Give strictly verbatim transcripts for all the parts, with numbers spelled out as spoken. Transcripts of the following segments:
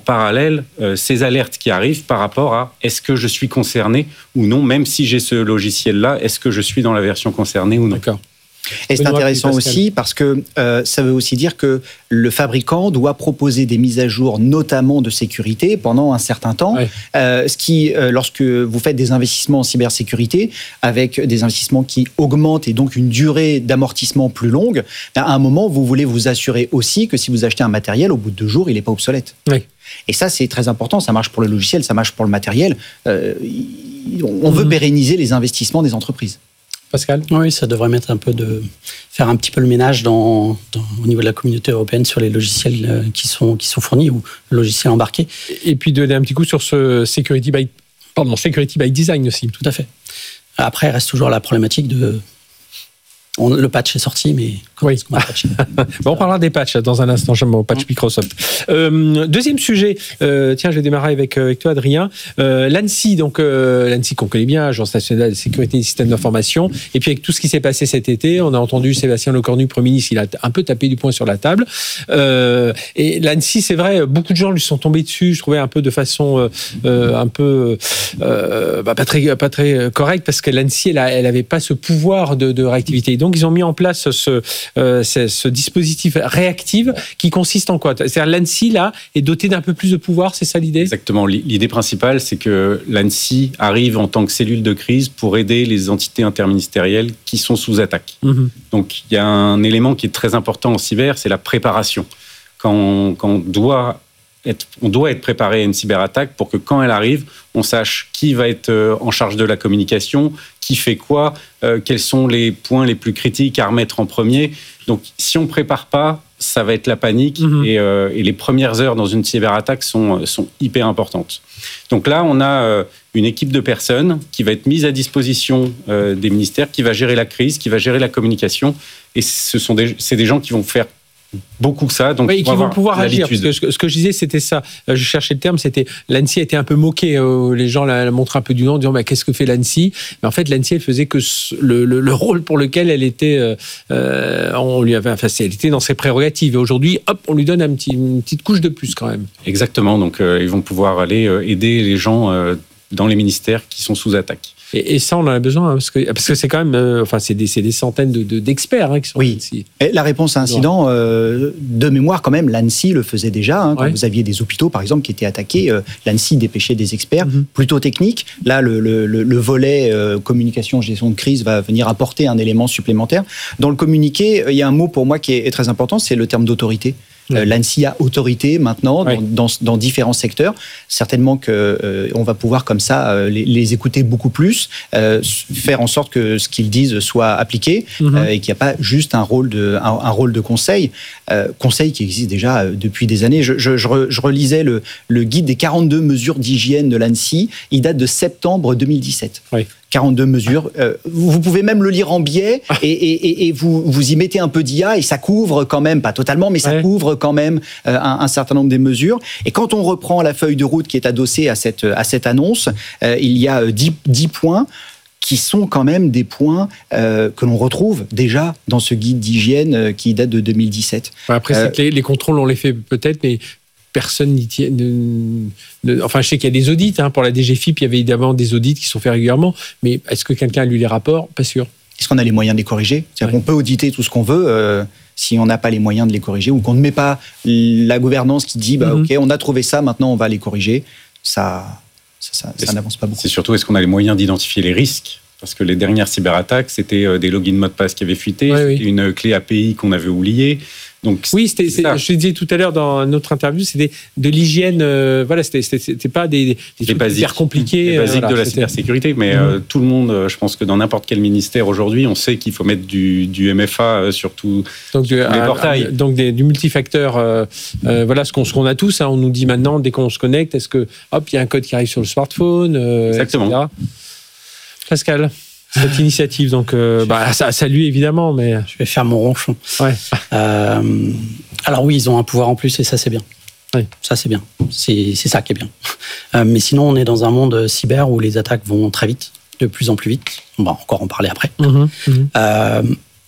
parallèle euh, ces alertes qui arrivent par rapport à est-ce que je suis concerné ou non, même si j'ai ce logiciel-là, est-ce que je suis dans la version concernée ou non. D'accord. Et c'est intéressant aussi parce que euh, ça veut aussi dire que le fabricant doit proposer des mises à jour, notamment de sécurité, pendant un certain temps. Ouais. Euh, ce qui, euh, lorsque vous faites des investissements en cybersécurité, avec des investissements qui augmentent et donc une durée d'amortissement plus longue, à un moment, vous voulez vous assurer aussi que si vous achetez un matériel, au bout de deux jours, il n'est pas obsolète. Ouais. Et ça, c'est très important. Ça marche pour le logiciel, ça marche pour le matériel. Euh, on veut mmh. pérenniser les investissements des entreprises. Pascal ? Oui, ça devrait mettre un peu de faire un petit peu le ménage dans, dans, au niveau de la communauté européenne sur les logiciels qui sont qui sont fournis ou logiciels embarqués. Et puis donner un petit coup sur ce security by pardon security by design aussi. Tout à fait. Après, il reste toujours la problématique de on, le patch est sorti, mais comment oui. est-ce qu'on va patcher ? Bon, on parlera des patchs dans un instant, j'aime au patch mmh. Microsoft. Euh, deuxième sujet, euh, tiens, je vais démarrer avec, avec toi, Adrien. Euh, L'ANSSI, donc euh, l'ANSSI qu'on connaît bien, Agence nationale de sécurité des systèmes d'information. Et puis avec tout ce qui s'est passé cet été, on a entendu Sébastien Lecornu, Premier ministre, il a un peu tapé du poing sur la table. Euh, et l'ANSSI, c'est vrai, beaucoup de gens lui sont tombés dessus. Je trouvais un peu de façon euh, un peu euh, bah, pas très pas très correcte parce que l'ANSSI, elle, a, elle avait pas ce pouvoir de, de réactivité. Donc, ils ont mis en place ce, euh, ce, ce dispositif réactif qui consiste en quoi ? C'est-à-dire l'ANSSI, là, est doté d'un peu plus de pouvoir, c'est ça l'idée ? Exactement. L'idée principale, c'est que l'ANSSI arrive en tant que cellule de crise pour aider les entités interministérielles qui sont sous attaque. Mmh. Donc, il y a un élément qui est très important en cyber, c'est la préparation. Quand, quand on doit... Être, on doit être préparé à une cyberattaque pour que quand elle arrive, on sache qui va être en charge de la communication, qui fait quoi, euh, quels sont les points les plus critiques à remettre en premier. Donc, si on ne prépare pas, ça va être la panique mmh. et, euh, et les premières heures dans une cyberattaque sont, sont hyper importantes. Donc là, on a euh, une équipe de personnes qui va être mise à disposition euh, des ministères, qui va gérer la crise, qui va gérer la communication. Et ce sont des, c'est des gens qui vont faire beaucoup ça, donc oui, et qui vont pouvoir agir. Parce que ce, que ce que je disais, c'était ça. Je cherchais le terme, c'était l'ANSSI a été un peu moquée. Les gens la, la montraient un peu du nom en disant bah, qu'est-ce que fait l'ANSSI ? Mais en fait, l'ANSSI, elle faisait que le, le, le rôle pour lequel elle était, euh, on lui avait, enfin, elle était dans ses prérogatives. Et aujourd'hui, hop, on lui donne un petit, une petite couche de plus quand même. Exactement. Donc, euh, ils vont pouvoir aller euh, aider les gens euh, dans les ministères qui sont sous attaque. Et, et ça, on en a besoin, hein, parce que parce que c'est quand même, euh, enfin, c'est des, c'est des centaines de, de, d'experts hein, qui sont oui. ici. Et la réponse à incident, euh, de mémoire quand même, l'ANSSI le faisait déjà. Hein, quand ouais. vous aviez des hôpitaux, par exemple, qui étaient attaqués, euh, l'ANSSI dépêchait des experts mm-hmm. plutôt techniques. Là, le, le, le volet euh, communication, gestion de crise va venir apporter un élément supplémentaire. Dans le communiqué, il y a un mot pour moi qui est, est très important, c'est le terme d'autorité. Oui. Euh, L'ANSSI a autorité maintenant dans, oui. dans, dans différents secteurs. Certainement qu'on euh, va pouvoir comme ça euh, les, les écouter beaucoup plus, euh, faire en sorte que ce qu'ils disent soit appliqué mm-hmm. euh, et qu'il n'y a pas juste un rôle de, un, un rôle de conseil. Euh, conseil qui existe déjà depuis des années. Je, je, je, re, je relisais le, le guide des quarante-deux mesures d'hygiène de l'ANSSI. Il date de septembre deux mille dix-sept. Oui. quarante-deux mesures. Euh, vous pouvez même le lire en biais et, et, et vous, vous y mettez un peu d'I A et ça couvre quand même, pas totalement, mais ça ouais. couvre quand même euh, un, un certain nombre des mesures. Et quand on reprend la feuille de route qui est adossée à cette, à cette annonce, euh, il y a dix, dix points qui sont quand même des points euh, que l'on retrouve déjà dans ce guide d'hygiène euh, qui date de deux mille dix-sept. Après, euh, c'est que les, les contrôles, on les fait peut-être, mais personne n'y tient. Ne, ne, enfin, je sais qu'il y a des audits. Hein, pour la D G F I P, il y avait évidemment des audits qui sont faits régulièrement. Mais est-ce que quelqu'un a lu les rapports ? Pas sûr. Est-ce qu'on a les moyens de les corriger ? C'est-à-dire ouais. qu'on peut auditer tout ce qu'on veut euh, si on n'a pas les moyens de les corriger ou qu'on ne met pas la gouvernance qui dit bah, mm-hmm. OK, on a trouvé ça, maintenant on va les corriger. Ça, ça, ça, ça n'avance pas beaucoup. C'est surtout, est-ce qu'on a les moyens d'identifier les risques ? Parce que les dernières cyberattaques, c'était des logins mot de passe qui avaient fuité, ouais, c'était oui. une clé A P I qu'on avait oubliée. Donc, oui, c'était, c'est, je te disais tout à l'heure dans notre interview, c'était de l'hygiène. Euh, voilà, c'était, c'était, c'était pas des, des trucs basiques, hyper compliqués. Les basiques euh, voilà, de la c'était... cybersécurité, mais mmh. euh, tout le monde, je pense que dans n'importe quel ministère aujourd'hui, on sait qu'il faut mettre du, du M F A sur tout, donc, sur de, les un, portails. Un, donc des, du multifacteur. Euh, euh, voilà ce qu'on, ce qu'on a tous. Hein, on nous dit maintenant dès qu'on se connecte, est-ce que hop, il y a un code qui arrive sur le smartphone, euh, exactement. et cetera. Pascal. Cette initiative, donc, euh, bah, ça salue évidemment, mais je vais faire mon ronchon. Ouais. Euh, alors oui, ils ont un pouvoir en plus et ça c'est bien. Oui. Ça c'est bien. C'est, c'est ça qui est bien. Euh, mais sinon, on est dans un monde cyber où les attaques vont très vite, de plus en plus vite. On va encore en parler après. Mmh, mmh. Euh,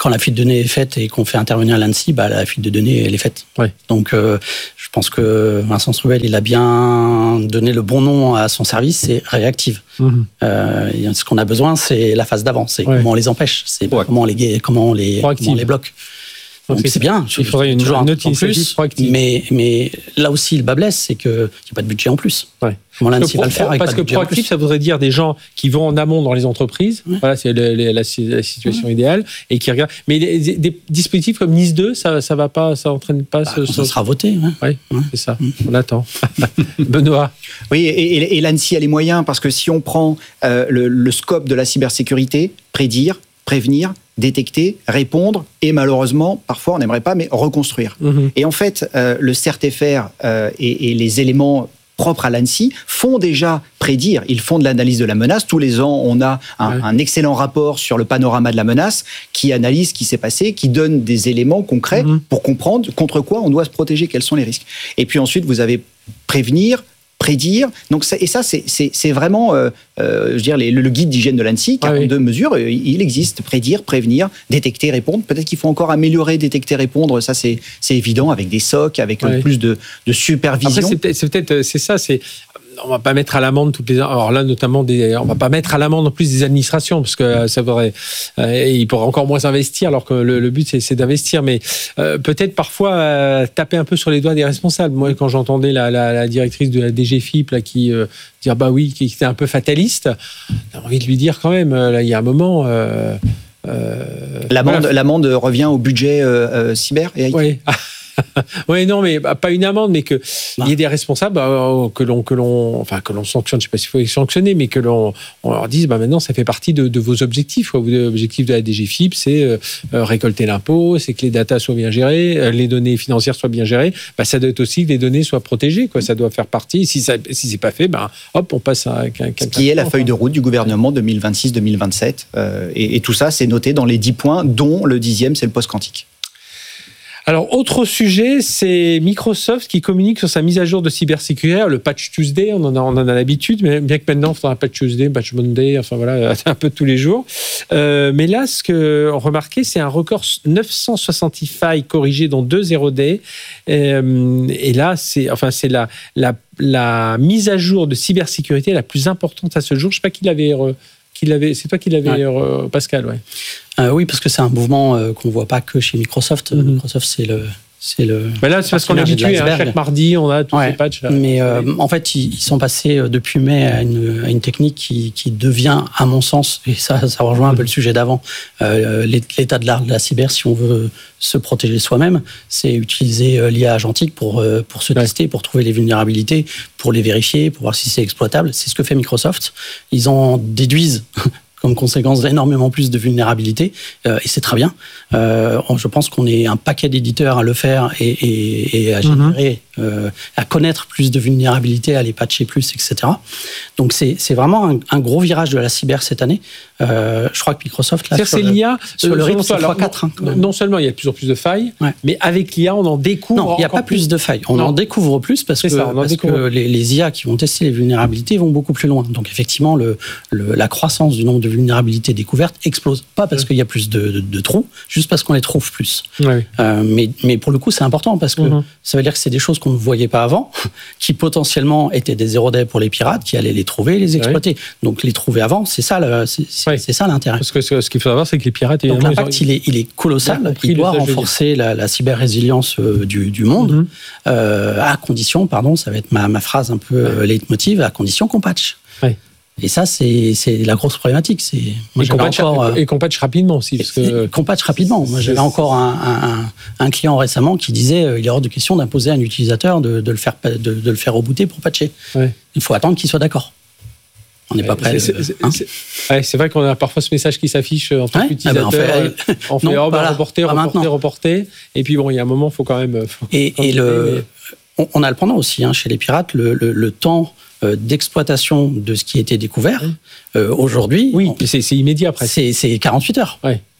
quand la fuite de données est faite et qu'on fait intervenir l'ANSSI, bah, la fuite de données, elle est faite. Ouais. Donc, euh, je pense que Vincent Strubel, il a bien donné le bon nom à son service, c'est réactive. Mmh. Euh, ce qu'on a besoin, c'est la phase d'avant, c'est ouais. comment on les empêche, c'est ouais. comment on les, comment on les, comment on les bloque. Donc c'est, c'est bien. Il faudrait une, toujours une un en plus, mais, mais là aussi, le bas blesse, c'est qu'il n'y a pas de budget en plus. Ouais. Comment l'ANSSI va le faire avec Parce pas que de budget proactif, ça voudrait dire des gens qui vont en amont dans les entreprises. Ouais. Voilà, c'est le, le, la, la situation ouais. idéale et qui regardent. Mais des, des, des dispositifs comme NIS deux, ça, ça va pas, ça entraîne pas. Bah, ce, ça ce... sera voté. Ouais. Ouais, ouais. C'est ça. Mm. On attend. Benoît. Oui, et, et, et l'ANSSI a les moyens parce que si on prend euh, le, le scope de la cybersécurité, prédire, prévenir, détecter, répondre et malheureusement, parfois on n'aimerait pas, mais reconstruire. Mmh. Et en fait, euh, le C E R T F R euh, et, et les éléments propres à l'ANSSI font déjà prédire, ils font de l'analyse de la menace. Tous les ans, on a un, ouais. un excellent rapport sur le panorama de la menace qui analyse ce qui s'est passé, qui donne des éléments concrets mmh. pour comprendre contre quoi on doit se protéger, quels sont les risques. Et puis ensuite, vous avez prévenir, prédire. Donc, et ça, c'est, c'est, c'est vraiment euh, euh, je veux dire, les, le guide d'hygiène de l'ANSSI, quarante-deux ah oui. mesures, il existe. Prédire, prévenir, détecter, répondre. Peut-être qu'il faut encore améliorer, détecter, répondre. Ça, c'est, c'est évident, avec des S O C, avec oui. plus de, de supervision. Après, c'est peut-être, c'est, peut-être, c'est ça, c'est... On va pas mettre à l'amende toutes les. Alors là, notamment, des... on va pas mettre à l'amende en plus des administrations parce que ça voudrait. Euh, ils pourraient encore moins investir alors que le, le but c'est, c'est d'investir. Mais euh, peut-être parfois euh, taper un peu sur les doigts des responsables. Moi, quand j'entendais la, la, la directrice de la D G F I P là, qui euh, dire bah oui, qui était un peu fataliste, j'ai envie de lui dire quand même. Là, il y a un moment. Euh, euh, l'amende, voilà. l'amende revient au budget euh, euh, cyber et I T. Oui. Oui, non, mais pas une amende, mais qu'il y ait des responsables euh, que l'on, que l'on, enfin que l'on sanctionne. Je ne sais pas s'il faut les sanctionner, mais que l'on on leur dise, bah maintenant, ça fait partie de, de vos objectifs. Quoi. L'objectif de la D G F I P, c'est euh, récolter l'impôt, c'est que les datas soient bien gérées, euh, les données financières soient bien gérées. Bah, ça doit être aussi que les données soient protégées. Quoi. Ça doit faire partie. Si ça, si c'est pas fait, bah, hop, on passe à quelqu'un. Ce qui est la feuille de route du gouvernement deux mille vingt-six deux mille vingt-sept, euh, et, et tout ça, c'est noté dans les dix points, dont le dixième, c'est le post-quantique. Alors, autre sujet, c'est Microsoft qui communique sur sa mise à jour de cybersécurité, le Patch Tuesday, on en a, on en a l'habitude, mais bien que maintenant, on faudra un Patch Tuesday, Patch Monday, enfin voilà, un peu tous les jours. Euh, mais là, ce qu'on remarquait, c'est un record neuf cent soixante failles corrigées, dont deux zéro day. Euh, et là, c'est, enfin, c'est la, la, la mise à jour de cybersécurité la plus importante à ce jour. Je ne sais pas qui l'avait... Qui l'avait, c'est toi qui l'avais, ouais. euh, Pascal, ouais. Euh, oui, parce que c'est un mouvement euh, qu'on ne voit pas que chez Microsoft. Mm-hmm. Microsoft, c'est le... C'est le mais là, c'est parce qu'on est habitué, hein, chaque mardi, on a tous ouais. ces patchs. Là. Mais euh, en fait, ils, ils sont passés depuis mai à une, à une technique qui, qui devient, à mon sens, et ça, ça rejoint un peu le sujet d'avant, euh, l'état de l'art de la cyber, si on veut se protéger soi-même, c'est utiliser l'I A agentique pour, pour se tester, ouais. pour trouver les vulnérabilités, pour les vérifier, pour voir si c'est exploitable. C'est ce que fait Microsoft. Ils en déduisent comme conséquence d'énormément plus de vulnérabilités, euh, et c'est très bien. Euh, je pense qu'on est un paquet d'éditeurs à le faire et, et, et à générer, mm-hmm. euh, à connaître plus de vulnérabilités, à les patcher plus, et cetera. Donc c'est, c'est vraiment un, un gros virage de la cyber cette année. Euh, je crois que Microsoft, là, sur, le, l'I A, sur euh, le rythme, c'est fois quatre. Hein, non seulement il y a de plus en plus de failles, ouais. mais avec l'I A, on en découvre. Non, il n'y a pas plus, plus de failles. On non. en découvre plus parce, que, ça, parce que les, les I A qui vont tester les vulnérabilités vont beaucoup plus loin. Donc effectivement, le, le, la croissance du nombre de vulnérabilités découvertes explose. Pas parce ouais. qu'il y a plus de, de, de trous, juste parce qu'on les trouve plus. Ouais. Euh, mais, mais pour le coup, c'est important parce que mm-hmm. ça veut dire que c'est des choses qu'on ne voyait pas avant, qui potentiellement étaient des zéro day pour les pirates, qui allaient les trouver, les exploiter. Ouais. Donc les trouver avant, c'est ça, le, c'est, c'est, ouais. c'est ça l'intérêt. Parce que ce qu'il faut savoir, c'est que les pirates... Donc l'impact, ils ont... il, est, il est colossal. Il doit renforcer la, la cyber-résilience euh, du, du monde, mm-hmm. euh, à condition, pardon, ça va être ma, ma phrase un peu euh, leitmotiv, à condition qu'on patche. Ouais. Et ça, c'est, c'est la grosse problématique. C'est, moi, et, qu'on patch, encore, et qu'on patch rapidement aussi. Parce que... qu'on patch rapidement. Moi, j'avais encore un, un, un client récemment qui disait euh, il est hors de question d'imposer à un utilisateur de, de, le, faire, de, de le faire rebooter pour patcher. Ouais. Il faut attendre qu'il soit d'accord. On n'est ouais, pas prêt. C'est, c'est, hein c'est, ouais, c'est vrai qu'on a parfois ce message qui s'affiche en tant ouais, qu'utilisateur. Eh ben on fait, on fait non, oh, bah, reporter, reporter, maintenant. reporter. Et puis bon, il y a un moment, il faut quand même. Faut et et le, mais... on a le pendant aussi hein, chez les pirates, le, le, le temps d'exploitation de ce qui était découvert. Euh, aujourd'hui, oui, on, c'est, c'est immédiat après. C'est, c'est quarante-huit heures. Ouais.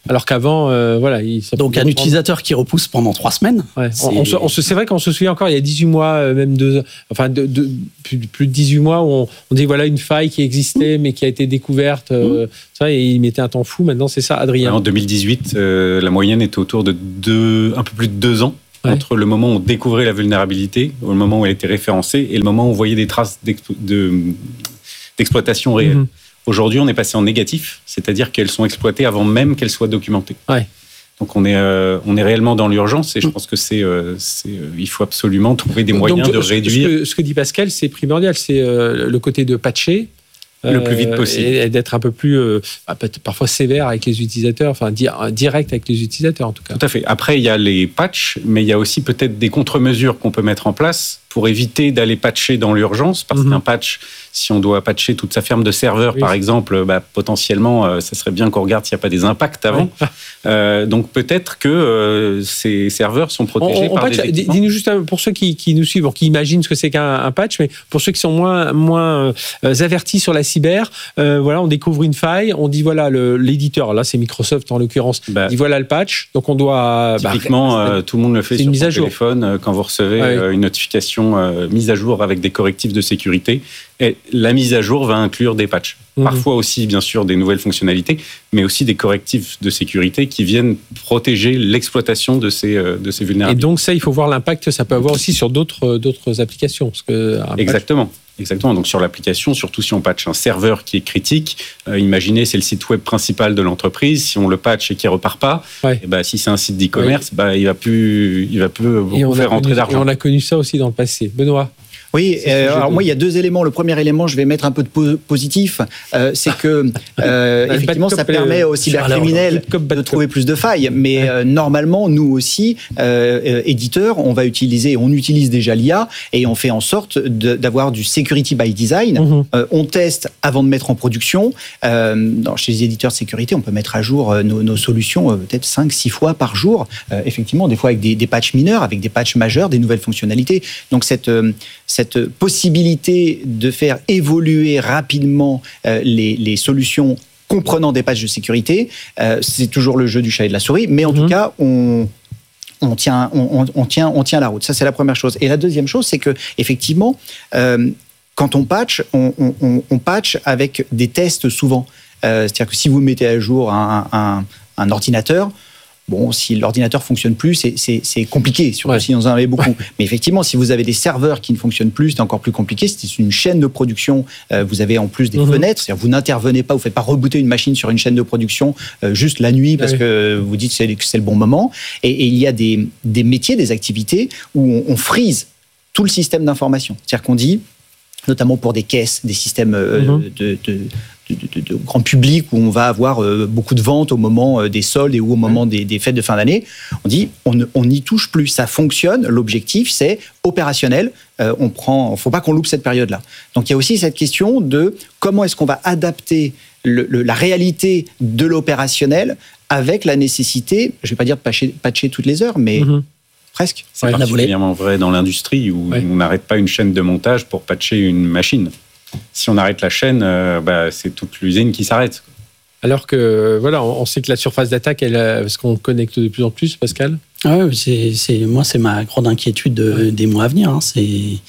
Alors qu'avant, euh, voilà. Il, Donc, un prendre... utilisateur qui repousse pendant trois semaines. Ouais. C'est... On, on se, on se, c'est vrai qu'on se souvient encore, il y a dix-huit mois, même deux, enfin, de, de, plus, plus de dix-huit mois, où on, on dit voilà une faille qui existait, mmh. mais qui a été découverte. Euh, mmh. ça, et il mettait un temps fou. Maintenant, c'est ça, Adrien. En deux mille dix-huit, euh, la moyenne était autour de deux, un peu plus de deux ans. Ouais. Entre le moment où on découvrait la vulnérabilité, au moment où elle était référencée, et le moment où on voyait des traces de, d'exploitation réelle. Mmh. Aujourd'hui, on est passé en négatif, c'est-à-dire qu'elles sont exploitées avant même qu'elles soient documentées. Ouais. Donc, on est, euh, on est réellement dans l'urgence, et je pense que c'est, euh, c'est, euh, il faut absolument trouver des moyens Donc, de ce, réduire. Ce que, ce que dit Pascal, c'est primordial, c'est euh, le côté de patcher. Le plus vite possible. Et d'être un peu plus, euh, parfois sévère avec les utilisateurs, enfin direct avec les utilisateurs en tout cas. Tout à fait. Après, il y a les patchs, mais il y a aussi peut-être des contre-mesures qu'on peut mettre en place pour éviter d'aller patcher dans l'urgence, parce mm-hmm. qu'un patch, si on doit patcher toute sa ferme de serveurs, oui. par exemple, bah, potentiellement, euh, ça serait bien qu'on regarde s'il n'y a pas des impacts avant. Oui. Euh, donc peut-être que euh, ces serveurs sont protégés on, on par patch, des équipements. Dis-nous juste, pour ceux qui, qui nous suivent, qui imaginent ce que c'est qu'un un patch, mais pour ceux qui sont moins, moins euh, avertis sur la cyber, euh, voilà, on découvre une faille, on dit voilà, le, l'éditeur, là c'est Microsoft en l'occurrence, bah, dit voilà le patch, donc on doit... Typiquement, bah, euh, tout le monde le fait sur son téléphone, euh, quand vous recevez ouais. euh, une notification Euh, mise à jour avec des correctifs de sécurité. Et la mise à jour va inclure des patchs. Mmh. Parfois aussi, bien sûr, des nouvelles fonctionnalités, mais aussi des correctifs de sécurité qui viennent protéger l'exploitation de ces, euh, de ces vulnérabilités. Et donc ça, il faut voir l'impact que ça peut avoir aussi sur d'autres, d'autres applications. Parce que Exactement. Exactement. Donc sur l'application, surtout si on patche un serveur qui est critique, euh, imaginez c'est le site web principal de l'entreprise. Si on le patch et qu'il repart pas, ouais. et bah, si c'est un site d'e-commerce, ouais. bah, il va plus, il va plus beaucoup faire rentrer connu, d'argent. Et on a connu ça aussi dans le passé. Benoît. Oui, euh, alors moi il y a deux éléments. Le premier élément, je vais mettre un peu de po- positif, euh, c'est que euh, effectivement ça permet aux cybercriminels de trouver plus de failles. Mais ouais. euh, normalement, nous aussi, euh, euh, éditeurs, on va utiliser, on utilise déjà l'I A et on fait en sorte de, d'avoir du security by design. Mm-hmm. Euh, on teste avant de mettre en production. Euh, dans, chez les éditeurs de sécurité, on peut mettre à jour euh, nos, nos solutions euh, peut-être cinq, six fois par jour. Euh, effectivement, des fois avec des, des patchs mineurs, avec des patchs majeurs, des nouvelles fonctionnalités. Donc cette euh, cette possibilité de faire évoluer rapidement euh, les, les solutions comprenant des patchs de sécurité, euh, c'est toujours le jeu du chat et de la souris, mais en mmh. tout cas, on, on, tient, on, on, tient, on tient la route. Ça, c'est la première chose. Et la deuxième chose, c'est que effectivement, euh, quand on patch, on, on, on patch avec des tests souvent. Euh, c'est-à-dire que si vous mettez à jour un, un, un ordinateur, bon, si l'ordinateur fonctionne plus, c'est, c'est, c'est compliqué, surtout ouais. si vous en avez beaucoup. Ouais. Mais effectivement, si vous avez des serveurs qui ne fonctionnent plus, c'est encore plus compliqué. C'est une chaîne de production. Euh, vous avez en plus des mmh. fenêtres. C'est-à-dire vous n'intervenez pas, vous ne faites pas rebooter une machine sur une chaîne de production euh, juste la nuit parce ouais. que vous dites que c'est, que c'est le bon moment. Et, et il y a des, des métiers, des activités où on, on freeze tout le système d'information. C'est-à-dire qu'on dit, notamment pour des caisses, des systèmes euh, mmh. de... de De, de, de grand public où on va avoir euh, beaucoup de ventes au moment euh, des soldes et ou au moment des, des fêtes de fin d'année, on dit on n'y touche plus, ça fonctionne, l'objectif c'est opérationnel, euh, on prend, il ne faut pas qu'on loupe cette période-là. Donc il y a aussi cette question de comment est-ce qu'on va adapter le, le, la réalité de l'opérationnel avec la nécessité, je ne vais pas dire de patcher, patcher toutes les heures, mais mm-hmm. presque. C'est ouais, particulièrement vrai dans l'industrie où ouais. on n'arrête pas une chaîne de montage pour patcher une machine. Si on arrête la chaîne, euh, bah, c'est toute l'usine qui s'arrête. Alors que, voilà, on sait que la surface d'attaque, elle, parce qu'on connecte de plus en plus, Pascal. Ah ouais, c'est, c'est, moi, c'est ma grande inquiétude de, ouais. des mois à venir. Hein. C'est,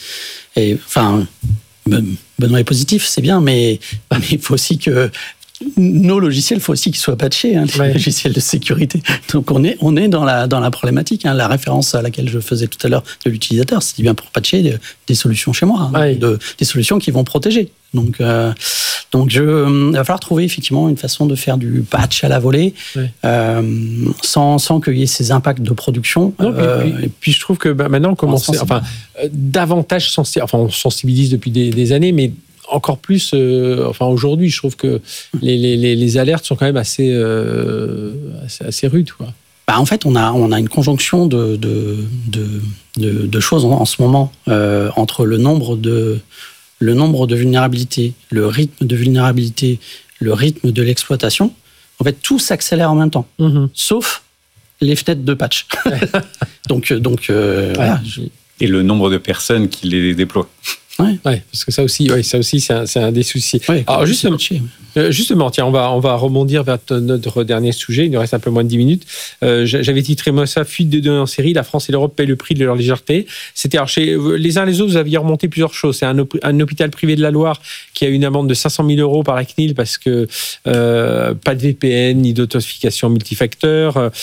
et, enfin, Benoît est positif, c'est bien, mais, mais il faut aussi que nos logiciels, il faut aussi qu'ils soient patchés, hein, les ouais. logiciels de sécurité. Donc on est, on est dans, la, dans la problématique. Hein. La référence à laquelle je faisais tout à l'heure de l'utilisateur, c'est bien pour patcher des, des solutions chez moi, hein, ouais. de, des solutions qui vont protéger. Donc, euh, donc je, euh, il va falloir trouver effectivement une façon de faire du patch à la volée, ouais. euh, sans, sans qu'il y ait ces impacts de production. Non, euh, et, puis, et puis je trouve que bah, maintenant on commence, enfin, euh, davantage sensibiliser, enfin on sensibilise depuis des, des années, mais encore plus, euh, enfin aujourd'hui, je trouve que les, les, les alertes sont quand même assez, euh, assez, assez rudes, quoi. Bah, en fait, on a, on a une conjonction de, de, de, de, de choses en, en ce moment euh, entre le nombre de, le nombre de vulnérabilités, le rythme de vulnérabilité, le rythme de l'exploitation. En fait, tout s'accélère en même temps, mm-hmm. sauf les fenêtres de patch. donc, donc euh, ouais. voilà. Et le nombre de personnes qui les déploient. Ouais. ouais, parce que ça aussi, ouais, ça aussi, c'est un, c'est un des soucis. Ouais, Alors justement, euh, justement, tiens, on va on va rebondir vers notre dernier sujet. Il nous reste un peu moins de dix minutes. Euh, j'avais titré moi ça, fuite de données en série. La France et l'Europe payent le prix de leur légèreté. C'était alors chez les uns les autres, vous aviez remonté plusieurs choses. C'est un, un hôpital privé de la Loire qui a eu une amende de cinq cent mille euros par la C N I L parce que euh, pas de V P N ni d'authentification multifacteur. Euh,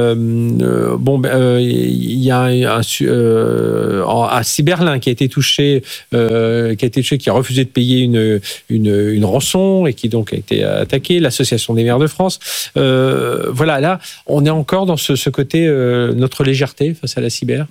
euh, bon, il euh, y a un, un euh, à Cyberlin qui a été touché. Euh, Euh, qui a été touché, qui a refusé de payer une, une, une rançon et qui donc a été attaqué, l'Association des maires de France. Euh, voilà, là, on est encore dans ce, ce côté, euh, notre légèreté face à la cyber.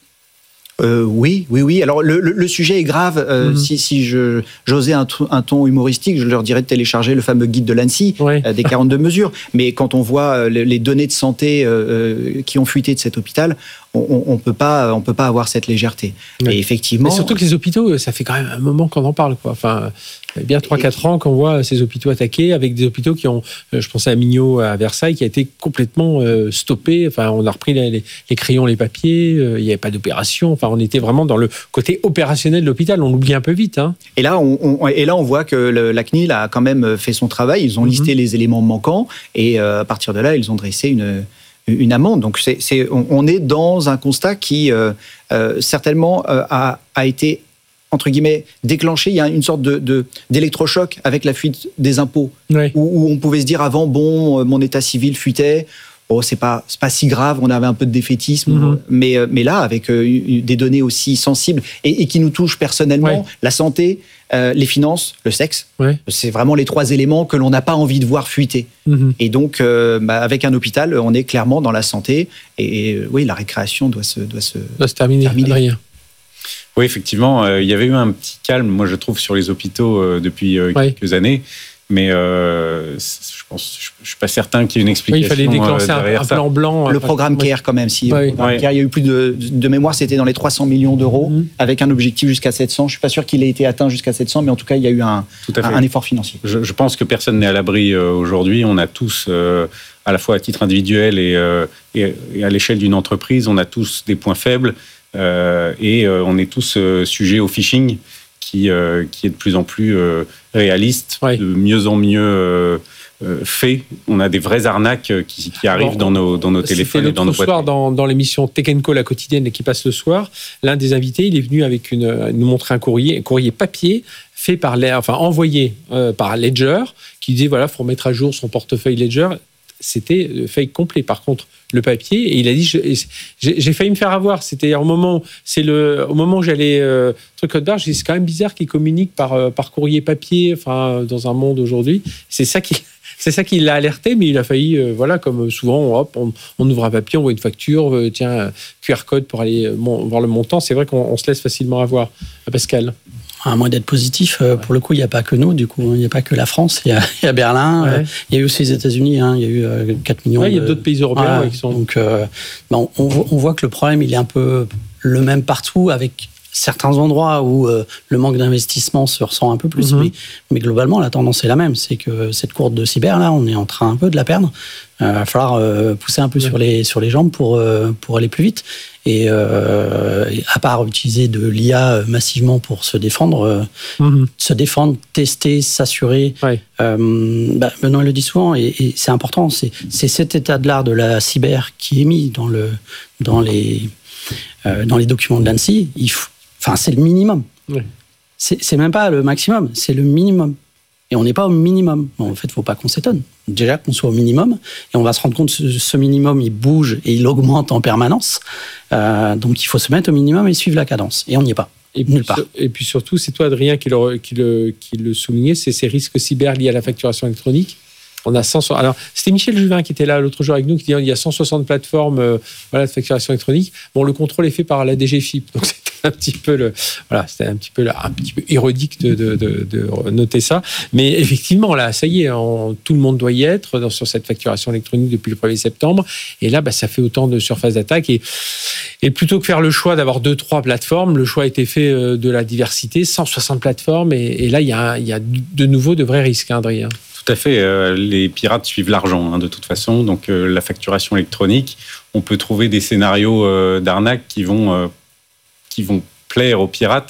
Euh, oui, oui, oui. Alors le, le, le sujet est grave. Euh, mmh. Si, si je, j'osais un, un ton humoristique, je leur dirais de télécharger le fameux guide de l'ANSSI, ouais. euh, des quarante-deux mesures. Mais quand on voit les, les données de santé euh, qui ont fuité de cet hôpital, on, on peut pas, on peut pas avoir cette légèreté. Ouais. Et effectivement. Mais surtout que les hôpitaux, ça fait quand même un moment qu'on en parle, quoi. Enfin, il y a bien trois quatre ans qu'on voit ces hôpitaux attaqués avec des hôpitaux qui ont, je pensais à Mignot à Versailles, qui a été complètement euh, stoppé. Enfin, on a repris les, les, les crayons, les papiers. Euh, il n'y avait pas d'opération. Enfin, on était vraiment dans le côté opérationnel de l'hôpital. On l'oublie un peu vite, hein. Et là, on, on, et là, on voit que le, la C N I L a quand même fait son travail. Ils ont mm-hmm. listé les éléments manquants et euh, à partir de là, ils ont dressé une une amende. Donc, c'est, c'est, on est dans un constat qui, euh, euh, certainement, euh, a, a été, entre guillemets, déclenché. Il y a une sorte de, de, d'électrochoc avec la fuite des impôts, oui. où, où on pouvait se dire avant, bon, mon état civil fuitait, oh, c'est pas, c'est pas si grave, on avait un peu de défaitisme. Mm-hmm. Mais, mais là, avec euh, des données aussi sensibles et, et qui nous touchent personnellement, oui. la santé, Euh, les finances, le sexe, ouais. c'est vraiment les trois éléments que l'on n'a pas envie de voir fuiter. Mmh. Et donc, euh, bah, avec un hôpital, on est clairement dans la santé. Et, et oui, la récréation doit se, doit se, doit se terminer. terminer. Oui, effectivement, euh, il y avait eu un petit calme, moi je trouve, sur les hôpitaux euh, depuis euh, ouais. quelques années. Mais euh, je pense, je, je suis pas certain qu'il y ait une explication. Oui, il fallait déclencer euh, un, un plan blanc. Le programme CARE, quand même. Si, oui. le programme CARE, il y a eu plus de, de mémoire, c'était dans les trois cents millions d'euros, mmh. avec un objectif jusqu'à sept cents. Je suis pas sûr qu'il ait été atteint jusqu'à sept cents, mais en tout cas, il y a eu un, un, un effort financier. Je, je pense que personne n'est à l'abri euh, aujourd'hui. On a tous, euh, à la fois à titre individuel et, euh, et, et à l'échelle d'une entreprise, on a tous des points faibles euh, et euh, on est tous euh, sujets au phishing. Qui, euh, qui est de plus en plus euh, réaliste, ouais. de mieux en mieux euh, euh, fait. On a des vraies arnaques qui, qui arrivent Alors, dans nos, dans nos téléphones et dans nos boîtes. L'autre soir, dans, dans l'émission Tech and Co, la quotidienne qui passe le soir, l'un des invités, il est venu avec une, nous montrer un courrier, un courrier papier fait par, enfin envoyé euh, par Ledger, qui disait voilà, faut mettre à jour son portefeuille Ledger. C'était fake complet. Par contre, le papier, et il a dit, je, j'ai, j'ai failli me faire avoir. C'était au moment, c'est le, au moment où j'allais euh, truc code barre, j'ai dit, c'est quand même bizarre qu'ils communiquent par euh, par courrier papier, enfin dans un monde aujourd'hui. C'est ça qui, c'est ça qui l'a alerté, mais il a failli, euh, voilà, comme souvent, hop, on, on ouvre un papier, on voit une facture, euh, tiens, Q R code pour aller mon, voir le montant. C'est vrai qu'on on se laisse facilement avoir. Pascal. À moins d'être positif, euh, pour le coup, il n'y a pas que nous, du coup, il n'y a pas que la France, il y a, il y a Berlin, ouais. euh, il y a eu aussi les États-Unis, hein, il y a eu euh, quatre millions. Ouais, de... il y a d'autres pays européens ouais, ouais, qui sont. Donc, euh, bon, on, on voit que le problème, il est un peu le même partout, avec certains endroits où euh, le manque d'investissement se ressent un peu plus, mm-hmm. mais, mais globalement, la tendance est la même. C'est que cette courbe de cyber, là, on est en train un peu de la perdre. Il euh, va falloir euh, pousser un peu ouais. sur, les, sur les jambes pour, euh, pour aller plus vite. Et euh, à part utiliser de l'I A massivement pour se défendre, euh, mm-hmm. se défendre, tester, s'assurer. Ouais. Euh, bah, Benoît le dit souvent, et, et c'est important, c'est, c'est cet état de l'art de la cyber qui est mis dans, le, dans, les, euh, dans les documents de l'ANSSI. Il faut, enfin, c'est le minimum. Ouais. C'est, c'est même pas le maximum, c'est le minimum. Et on n'est pas au minimum. Bon, en fait, il ne faut pas qu'on s'étonne. Déjà qu'on soit au minimum, et on va se rendre compte que ce minimum, il bouge et il augmente en permanence. Euh, donc, il faut se mettre au minimum et suivre la cadence. Et on n'y est pas. Et puis, et puis surtout, c'est toi, Adrien, qui le, qui le, qui le soulignait, c'est ces risques cyber liés à la facturation électronique. On a cent, alors, c'était Michel Juvin qui était là l'autre jour avec nous, qui disait qu'il y a cent soixante plateformes euh, voilà, de facturation électronique. Bon, le contrôle est fait par la D G F I P, donc c'était un petit peu, le, voilà, c'était un petit peu, un petit peu érodique de, de, de, de noter ça. Mais effectivement, là, ça y est, on, tout le monde doit y être dans, sur cette facturation électronique depuis le premier septembre. Et là, bah, ça fait autant de surface d'attaque. Et, et plutôt que faire le choix d'avoir deux, trois plateformes, le choix a été fait de la diversité, cent soixante plateformes. Et, et là, il y a, il y a de nouveau de vrais risques, hein, Adrien. Tout à fait. Euh, les pirates suivent l'argent, hein, de toute façon. Donc, euh, la facturation électronique, on peut trouver des scénarios euh, d'arnaque qui vont, euh, qui vont plaire aux pirates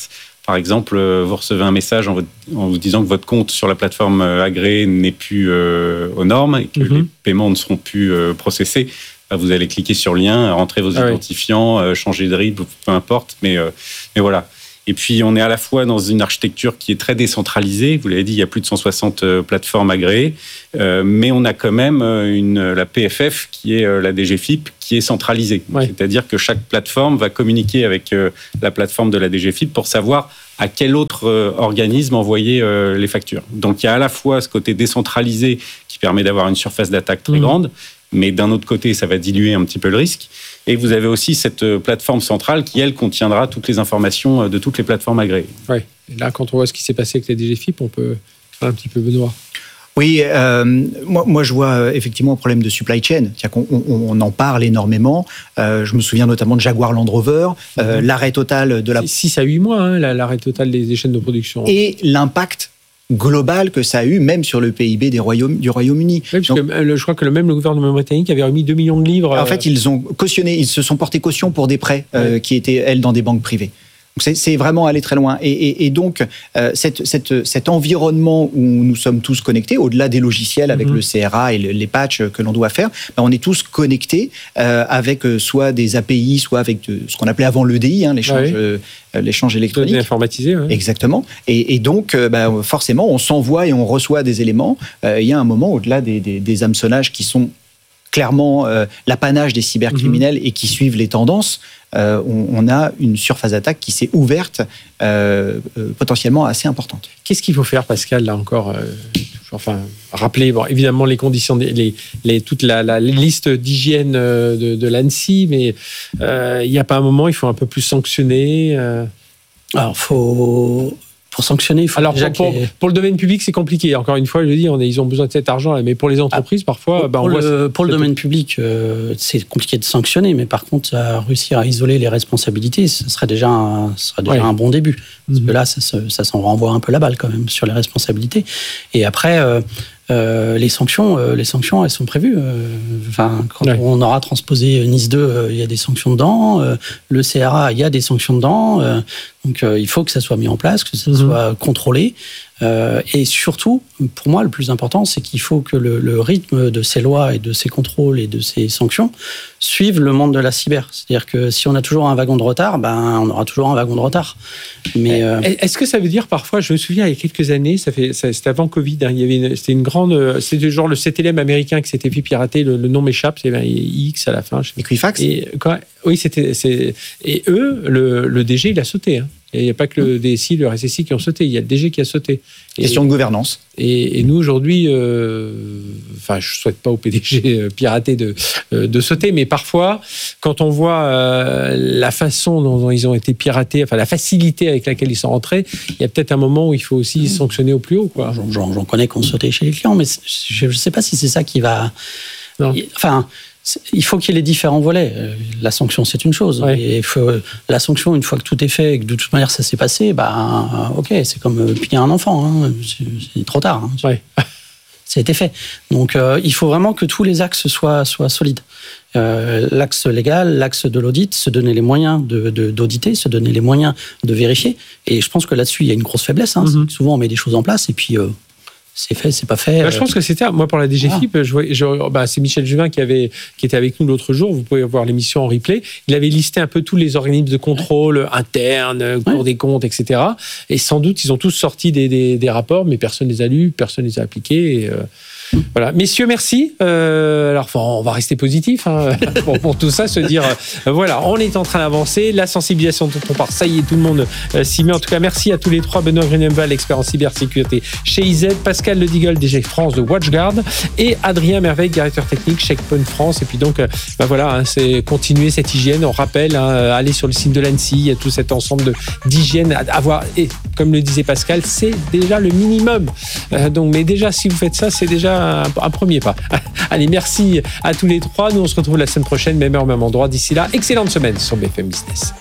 Par exemple, vous recevez un message en, votre, en vous disant que votre compte sur la plateforme agréée n'est plus euh, aux normes et que mm-hmm. les paiements ne seront plus euh, processés. Bah, vous allez cliquer sur le lien, rentrer vos ah identifiants, oui. euh, changer de R I B, peu importe. Mais, euh, mais voilà. Et puis, on est à la fois dans une architecture qui est très décentralisée. Vous l'avez dit, il y a plus de cent soixante plateformes agréées. Euh, mais on a quand même une, la P F F, qui est la D G F I P, qui est centralisée. Ouais. C'est-à-dire que chaque plateforme va communiquer avec euh, la plateforme de la D G F I P pour savoir à quel autre euh, organisme envoyer euh, les factures. Donc, il y a à la fois ce côté décentralisé qui permet d'avoir une surface d'attaque très mmh. grande, mais d'un autre côté, ça va diluer un petit peu le risque. Et vous avez aussi cette plateforme centrale qui, elle, contiendra toutes les informations de toutes les plateformes agréées. Oui. Et là, quand on voit ce qui s'est passé avec la D G F I P, on peut faire un petit peu Benoît. Oui, euh, moi, moi je vois euh, effectivement un problème de supply chain. C'est-à-dire qu'on on, on en parle énormément. Euh, je me souviens notamment de Jaguar Land Rover, euh, mmh. l'arrêt total de la... six à huit mois, hein, l'arrêt total des, des chaînes de production. Et l'impact global que ça a eu, même sur le P I B des Royaumes, du Royaume-Uni. Oui, parce Donc, que le, je crois que le même le gouvernement britannique avait remis deux millions de livres. En fait, ils ont cautionné, ils se sont portés caution pour des prêts ouais. euh, qui étaient, elles, dans des banques privées. Donc c'est, c'est vraiment aller très loin. Et, et, et donc, euh, cette, cette, cet environnement où nous sommes tous connectés, au-delà des logiciels avec mm-hmm. le C R A et le, les patchs que l'on doit faire, ben on est tous connectés euh, avec euh, soit des A P I, soit avec de, ce qu'on appelait avant l'E D I, hein, l'échange, ouais. euh, l'échange électronique. Informatisé. Ouais. Exactement. Et, et donc, euh, ben, forcément, on s'envoie et on reçoit des éléments. Euh, il y a un moment, au-delà des, des, des hameçonnages qui sont clairement euh, l'apanage des cybercriminels mm-hmm. et qui suivent les tendances, euh, on, on a une surface d'attaque qui s'est ouverte euh, euh, potentiellement assez importante. Qu'est-ce qu'il faut faire, Pascal, là encore euh, enfin, rappeler, bon, évidemment, les conditions, les, les, toute la, la liste d'hygiène de, de l'ANSSI, mais euh, il n'y a pas un moment, il faut un peu plus sanctionner euh... Alors, il faut... Pour sanctionner, il faut Alors, déjà pour, que les... pour le domaine public, c'est compliqué. Encore une fois, je dis, on est, ils ont besoin de cet argent, mais pour les entreprises, ah, parfois... Pour, bah, on pour, voit le, pour le domaine public, euh, c'est compliqué de sanctionner, mais par contre, à réussir à isoler les responsabilités, ce serait déjà un, ce serait déjà ouais. un bon début. Parce mmh. que là, ça, ça s'en renvoie un peu la balle quand même sur les responsabilités. Et après... Euh, Euh, les sanctions, euh, les sanctions, elles sont prévues. Euh, enfin, quand ouais. on aura transposé NIS deux, euh, il y a des sanctions dedans. Euh, le C R A, il y a des sanctions dedans. Euh, donc, euh, il faut que ça soit mis en place, que ça mmh. soit contrôlé. Euh, et surtout, pour moi, le plus important, c'est qu'il faut que le, le rythme de ces lois et de ces contrôles et de ces sanctions suive le monde de la cyber. C'est-à-dire que si on a toujours un wagon de retard, ben, on aura toujours un wagon de retard. Mais euh... est-ce que ça veut dire parfois, je me souviens, il y a quelques années, ça fait, ça, c'était avant Covid, hein, il y avait une, c'était une grande, c'était genre le sept L M américain qui s'était fait pirater, le, le nom m'échappe, il y avait un X à la fin. Equifax. Et quoi, oui, c'était, c'est, et eux, le, le D G, il a sauté. Hein. Il n'y a pas que le D S I, le R S S I qui ont sauté, il y a le D G qui a sauté. Et, question de gouvernance. Et, et nous, aujourd'hui, euh, enfin, je ne souhaite pas au P D G piraté de, de sauter, mais parfois, quand on voit euh, la façon dont ils ont été piratés, enfin la facilité avec laquelle ils sont rentrés, il y a peut-être un moment où il faut aussi sanctionner au plus haut, quoi. J'en, j'en connais qui ont sauté chez les clients, mais je ne sais pas si c'est ça qui va... Non. Enfin... Il faut qu'il y ait les différents volets. La sanction, c'est une chose. Ouais. Et il faut, la sanction, une fois que tout est fait et que de toute manière ça s'est passé, bah, ok, c'est comme punir un enfant. Hein. C'est, c'est trop tard. Hein. Ouais. Ça a été fait. Donc, euh, il faut vraiment que tous les axes soient, soient solides. Euh, l'axe légal, l'axe de l'audit, se donner les moyens de, de, d'auditer, se donner les moyens de vérifier. Et je pense que là-dessus, il y a une grosse faiblesse. Hein. Mm-hmm. Souvent, on met des choses en place et puis... Euh, c'est fait, c'est pas fait. Bah, je pense que c'était, moi pour la D G F I P, ah. je vois, je, bah, c'est Michel Juvin qui, avait, qui était avec nous l'autre jour, vous pouvez voir l'émission en replay, il avait listé un peu tous les organismes de contrôle ouais. internes, Cour ouais. des comptes, et cetera. Et sans doute, ils ont tous sorti des, des, des rapports, mais personne ne les a lus, personne ne les a appliqués. Et, euh, voilà. Messieurs, merci. Euh, alors, on va rester positif hein, pour, pour tout ça, se dire, euh, voilà, on est en train d'avancer, la sensibilisation dont on part, ça y est, tout le monde euh, s'y met. En tout cas, merci à tous les trois. Benoît Grunebaum, expert en cybersécurité chez I Z, Pascal Ledigold, D G France de WatchGuard, et Adrien Merveille, directeur technique Checkpoint France. Et puis donc, euh, ben voilà, hein, c'est continuer cette hygiène. On rappelle, hein, aller sur le site de l'ANSSI, il y a tout cet ensemble de, d'hygiène à avoir. Et comme le disait Pascal, c'est déjà le minimum. Euh, donc, mais déjà, si vous faites ça, c'est déjà Un, un premier pas. Allez, merci à tous les trois. Nous, on se retrouve la semaine prochaine, même heure, même endroit. D'ici là, excellente semaine sur B F M Business.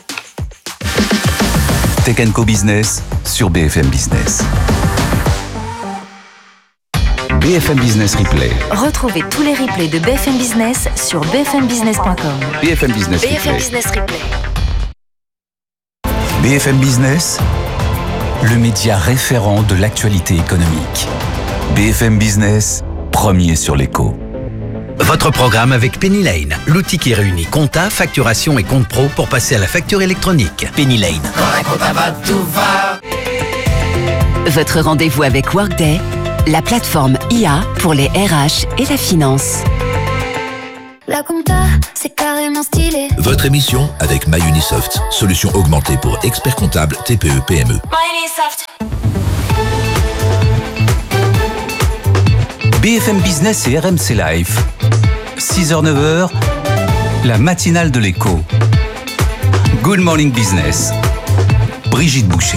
Tech and Co Business sur B F M Business. B F M Business Replay. Retrouvez tous les replays de B F M Business sur b f m business point com. B F M Business B F M Replay. Business Replay. B F M Business, le média référent de l'actualité économique. B F M Business, premier sur l'écho. Votre programme avec Penny Lane, l'outil qui réunit compta, facturation et compte pro pour passer à la facture électronique. Penny Lane. Votre rendez-vous avec Workday, la plateforme I A pour les R H et la finance. La compta, c'est carrément stylé. Votre émission avec MyUnisoft, solution augmentée pour experts comptables T P E P M E. MyUnisoft. B F M Business et R M C Live. six heures neuf heures, la matinale de l'écho. Good Morning Business. Brigitte Boucher.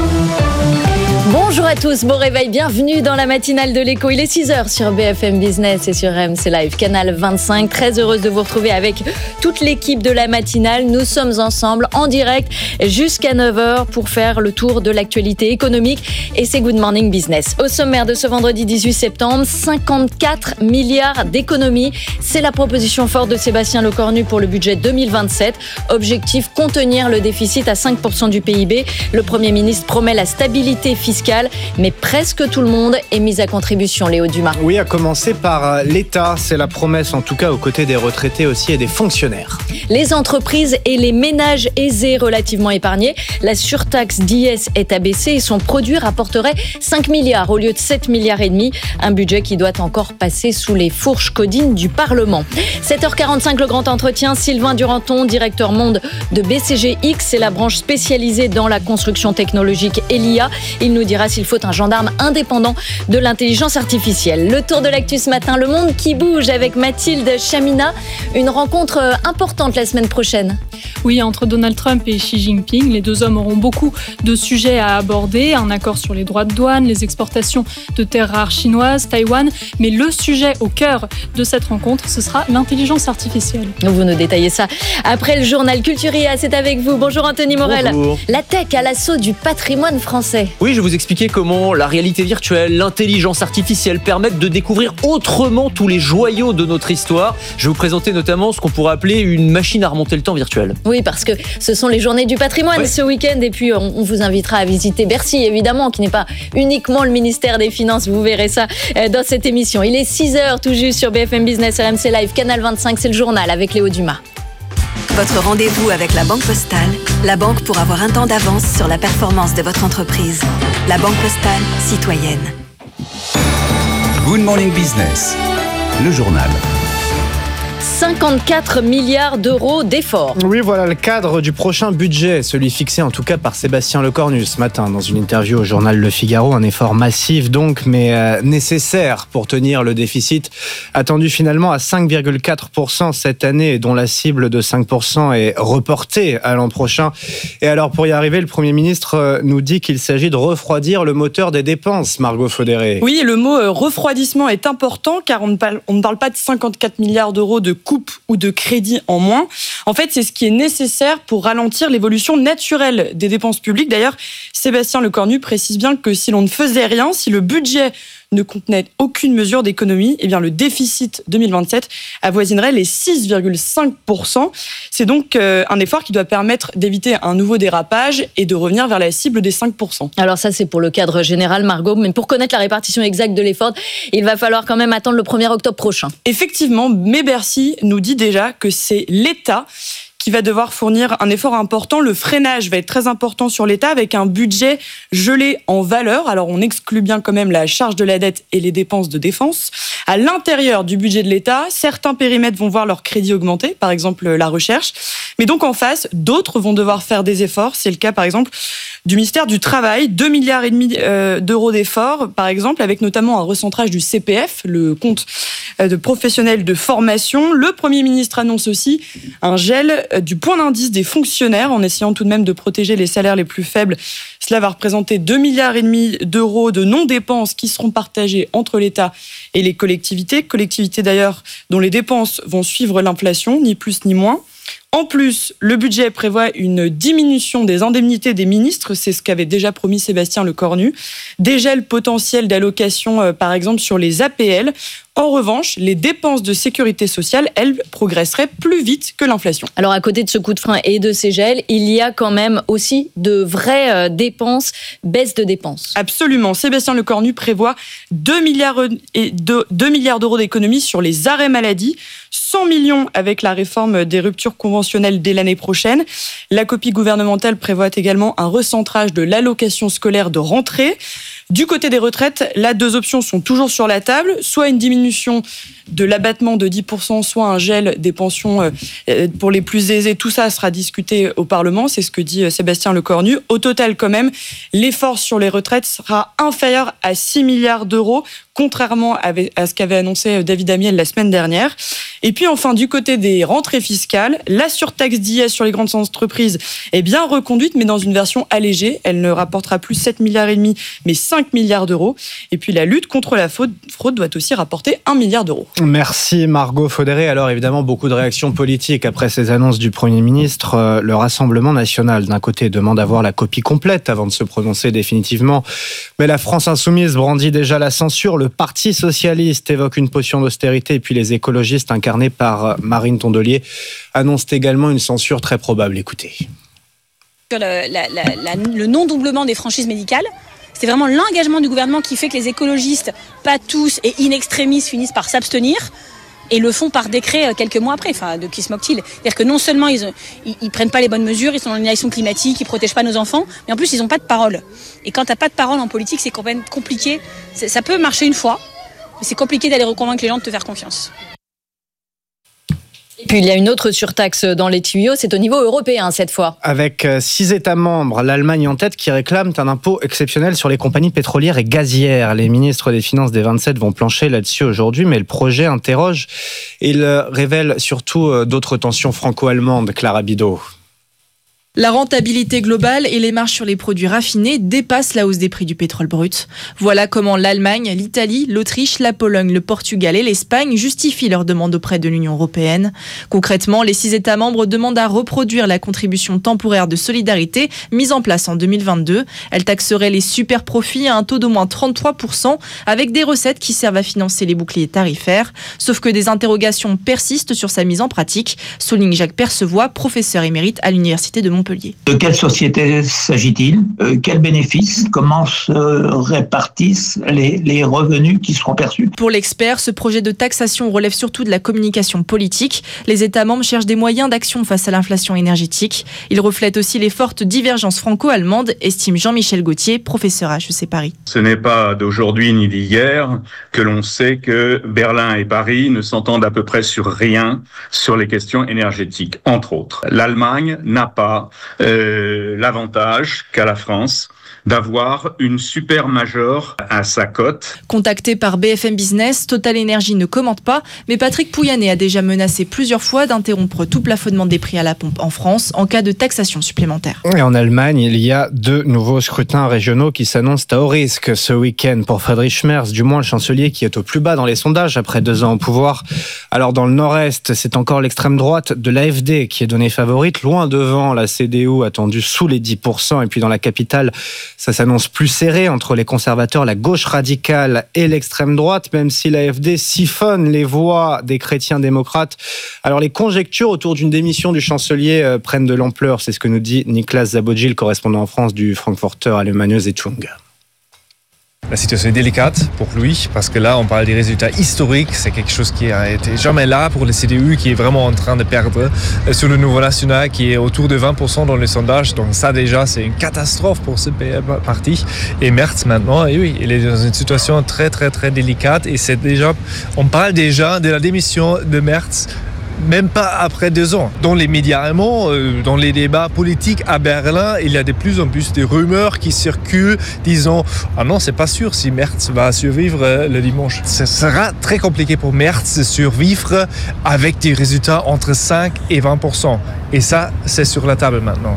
Bonjour à tous, bon réveil, bienvenue dans la matinale de l'écho. Il est six heures sur B F M Business et sur R M C Live, canal vingt-cinq. Très heureuse de vous retrouver avec toute l'équipe de la matinale. Nous sommes ensemble en direct jusqu'à neuf heures pour faire le tour de l'actualité économique et c'est Good Morning Business. Au sommaire de ce vendredi dix-huit septembre, cinquante-quatre milliards d'économies. C'est la proposition forte de Sébastien Lecornu pour le budget deux mille vingt-sept. Objectif, contenir le déficit à cinq pour cent du P I B. Le Premier ministre promet la stabilité fiscale. Mais presque tout le monde est mis à contribution, Léo Dumas. Oui, à commencer par l'État. C'est la promesse, en tout cas, aux côtés des retraités aussi et des fonctionnaires. Les entreprises et les ménages aisés relativement épargnés. La surtaxe d'I S est abaissée et son produit rapporterait cinq milliards au lieu de sept milliards et demi. Un budget qui doit encore passer sous les fourches codines du Parlement. sept heures quarante-cinq, le grand entretien. Sylvain Duranton, directeur monde de B C G X, c'est la branche spécialisée dans la construction technologique et l'I A. Il nous dira s'il faut un gendarme indépendant de l'intelligence artificielle. Le tour de l'actu ce matin, le monde qui bouge avec Mathilde Chamina. Une rencontre importante la semaine prochaine. Oui, entre Donald Trump et Xi Jinping, les deux hommes auront beaucoup de sujets à aborder. Un accord sur les droits de douane, les exportations de terres rares chinoises, Taïwan. Mais le sujet au cœur de cette rencontre, ce sera l'intelligence artificielle. Vous nous détaillez ça après le journal Culturia. C'est avec vous. Bonjour Anthony Morel. Bonjour. La tech à l'assaut du patrimoine français. Oui, je vais vous expliquer comment la réalité virtuelle, l'intelligence artificielle permettent de découvrir autrement tous les joyaux de notre histoire. Je vais vous présenter notamment ce qu'on pourrait appeler une machine à remonter le temps virtuelle. Oui, parce que ce sont les journées du patrimoine ouais. ce week-end. Et puis, on vous invitera à visiter Bercy, évidemment, qui n'est pas uniquement le ministère des Finances. Vous verrez ça dans cette émission. Il est six heures tout juste sur B F M Business, R M C Live, canal vingt-cinq. C'est le journal avec Léo Dumas. Votre rendez-vous avec la Banque Postale, la banque pour avoir un temps d'avance sur la performance de votre entreprise. La Banque Postale, citoyenne. Good Morning Business, le journal. cinquante-quatre milliards d'euros d'efforts. Oui, voilà le cadre du prochain budget, celui fixé en tout cas par Sébastien Lecornu ce matin dans une interview au journal Le Figaro. Un effort massif donc, mais euh, nécessaire pour tenir le déficit attendu finalement à cinq virgule quatre pour cent cette année, dont la cible de cinq pour cent est reportée à l'an prochain. Et alors pour y arriver, le Premier ministre nous dit qu'il s'agit de refroidir le moteur des dépenses, Margot Faudéré. Oui, le mot euh, refroidissement est important car on ne parle, on ne parle pas de cinquante-quatre milliards d'euros de coupe ou de crédit en moins. En fait, c'est ce qui est nécessaire pour ralentir l'évolution naturelle des dépenses publiques. D'ailleurs, Sébastien Lecornu précise bien que si l'on ne faisait rien, si le budget ne contenait aucune mesure d'économie, eh bien le déficit deux mille vingt-sept avoisinerait les six virgule cinq pour cent. C'est donc euh, un effort qui doit permettre d'éviter un nouveau dérapage et de revenir vers la cible des cinq pour cent. Alors ça, c'est pour le cadre général, Margot, mais pour connaître la répartition exacte de l'effort, il va falloir quand même attendre le premier octobre prochain. Effectivement, mais Bercy nous dit déjà que c'est l'État qui va devoir fournir un effort important. Le freinage va être très important sur l'État avec un budget gelé en valeur. Alors on exclut bien quand même la charge de la dette et les dépenses de défense. À l'intérieur du budget de l'État, certains périmètres vont voir leur crédit augmenter, par exemple la recherche. Mais donc en face, d'autres vont devoir faire des efforts. C'est le cas par exemple du ministère du Travail, deux milliards et demi d'euros d'efforts, par exemple, avec notamment un recentrage du C P F, le compte de professionnels de formation. Le Premier ministre annonce aussi un gel du point d'indice des fonctionnaires, en essayant tout de même de protéger les salaires les plus faibles. Cela va représenter deux milliards et demi d'euros de non-dépenses qui seront partagés entre l'État et les collectivités. Collectivités d'ailleurs dont les dépenses vont suivre l'inflation, ni plus ni moins. En plus, le budget prévoit une diminution des indemnités des ministres, c'est ce qu'avait déjà promis Sébastien Lecornu, dégel potentiel d'allocations, euh, par exemple, sur les A P L. En revanche, les dépenses de sécurité sociale, elles, progresseraient plus vite que l'inflation. Alors, à côté de ce coup de frein et de ces gels, il y a quand même aussi de vraies euh, dépenses, baisse de dépenses. Absolument. Sébastien Lecornu prévoit deux milliards d'euros d'économies sur les arrêts maladie, cent millions avec la réforme des ruptures conventionnelles dès l'année prochaine. La copie gouvernementale prévoit également un recentrage de l'allocation scolaire de rentrée. Du côté des retraites, là, deux options sont toujours sur la table, soit une diminution de l'abattement de dix pour cent, soit un gel des pensions pour les plus aisés. Tout ça sera discuté au Parlement, c'est ce que dit Sébastien Lecornu. Au total, quand même, l'effort sur les retraites sera inférieur à six milliards d'euros, contrairement à ce qu'avait annoncé David Amiel la semaine dernière. Et puis enfin, du côté des rentrées fiscales, la surtaxe d'I S sur les grandes entreprises est bien reconduite, mais dans une version allégée. Elle ne rapportera plus sept milliards et demi, mais cinq milliards d'euros. Et puis la lutte contre la fraude doit aussi rapporter un milliard d'euros. Merci Margot Faudéré. Alors évidemment, beaucoup de réactions politiques après ces annonces du Premier ministre. Le Rassemblement national, d'un côté, demande à voir la copie complète avant de se prononcer définitivement. Mais la France insoumise brandit déjà la censure. Le Parti socialiste évoque une potion d'austérité. Et puis les écologistes, incarnés par Marine Tondelier, annoncent également une censure très probable. Écoutez. Le, la, la, la, le non-doublement des franchises médicales, c'est vraiment l'engagement du gouvernement qui fait que les écologistes, pas tous et in extremis, finissent par s'abstenir et le font par décret quelques mois après. Enfin, de qui se moquent-ils ? C'est-à-dire que non seulement ils, ils, ils prennent pas les bonnes mesures, ils sont dans l'inaction climatique, ils protègent pas nos enfants, mais en plus ils ont pas de parole. Et quand t'as pas de parole en politique, c'est quand même compliqué. C'est, ça peut marcher une fois, mais c'est compliqué d'aller reconvaincre les gens de te faire confiance. Et puis il y a une autre surtaxe dans les tuyaux, c'est au niveau européen cette fois. Avec six États membres, l'Allemagne en tête, qui réclament un impôt exceptionnel sur les compagnies pétrolières et gazières. Les ministres des Finances des vingt-sept vont plancher là-dessus aujourd'hui, mais le projet interroge. Il révèle surtout d'autres tensions franco-allemandes. Clara Bidot. La rentabilité globale et les marges sur les produits raffinés dépassent la hausse des prix du pétrole brut. Voilà comment l'Allemagne, l'Italie, l'Autriche, la Pologne, le Portugal et l'Espagne justifient leur demande auprès de l'Union européenne. Concrètement, les six États membres demandent à reproduire la contribution temporaire de solidarité mise en place en deux mille vingt-deux. Elle taxerait les super profits à un taux d'au moins trente-trois pour cent avec des recettes qui servent à financer les boucliers tarifaires. Sauf que des interrogations persistent sur sa mise en pratique, souligne Jacques Percevoix, professeur émérite à l'Université de Montpellier. De quelle société s'agit-il ? euh, Quels bénéfices ? Comment se répartissent les, les revenus qui seront perçus ? Pour l'expert, ce projet de taxation relève surtout de la communication politique. Les États membres cherchent des moyens d'action face à l'inflation énergétique. Il reflète aussi les fortes divergences franco-allemandes, estime Jean-Michel Gauthier, professeur à H E C Paris. Ce n'est pas d'aujourd'hui ni d'hier que l'on sait que Berlin et Paris ne s'entendent à peu près sur rien sur les questions énergétiques, entre autres. L'Allemagne n'a pas Euh, l'avantage qu'a la France d'avoir une super major à sa cote. Contacté par B F M Business, Total Energy ne commente pas, mais Patrick Pouyanné a déjà menacé plusieurs fois d'interrompre tout plafonnement des prix à la pompe en France en cas de taxation supplémentaire. Et en Allemagne, il y a deux nouveaux scrutins régionaux qui s'annoncent à haut risque ce week-end pour Friedrich Merz, du moins le chancelier qui est au plus bas dans les sondages après deux ans au pouvoir. Alors dans le nord-est, c'est encore l'extrême droite de l'A F D qui est donnée favorite, loin devant la C D U attendue sous les dix pour cent. Et puis dans la capitale, ça s'annonce plus serré entre les conservateurs, la gauche radicale et l'extrême droite, même si l'A F D siphonne les voix des chrétiens démocrates. Alors les conjectures autour d'une démission du chancelier euh, prennent de l'ampleur, c'est ce que nous dit Niklas Zabodji, le correspondant en France du Frankfurter Allgemeine Zeitung. La situation est délicate pour lui parce que là on parle des résultats historiques, c'est quelque chose qui a été jamais là pour le C D U qui est vraiment en train de perdre sur le Nouveau National qui est autour de vingt pour cent dans les sondages, donc ça déjà c'est une catastrophe pour ce parti. Et Merz maintenant, et oui, il est dans une situation très très très délicate et c'est déjà, on parle déjà de la démission de Merz même pas après deux ans. Dans les médias allemands, dans les débats politiques à Berlin, il y a de plus en plus de rumeurs qui circulent disant « Ah non, c'est pas sûr si Merz va survivre le dimanche ». Ce sera très compliqué pour Merz de survivre avec des résultats entre cinq et vingt pour cent. Et ça, c'est sur la table maintenant.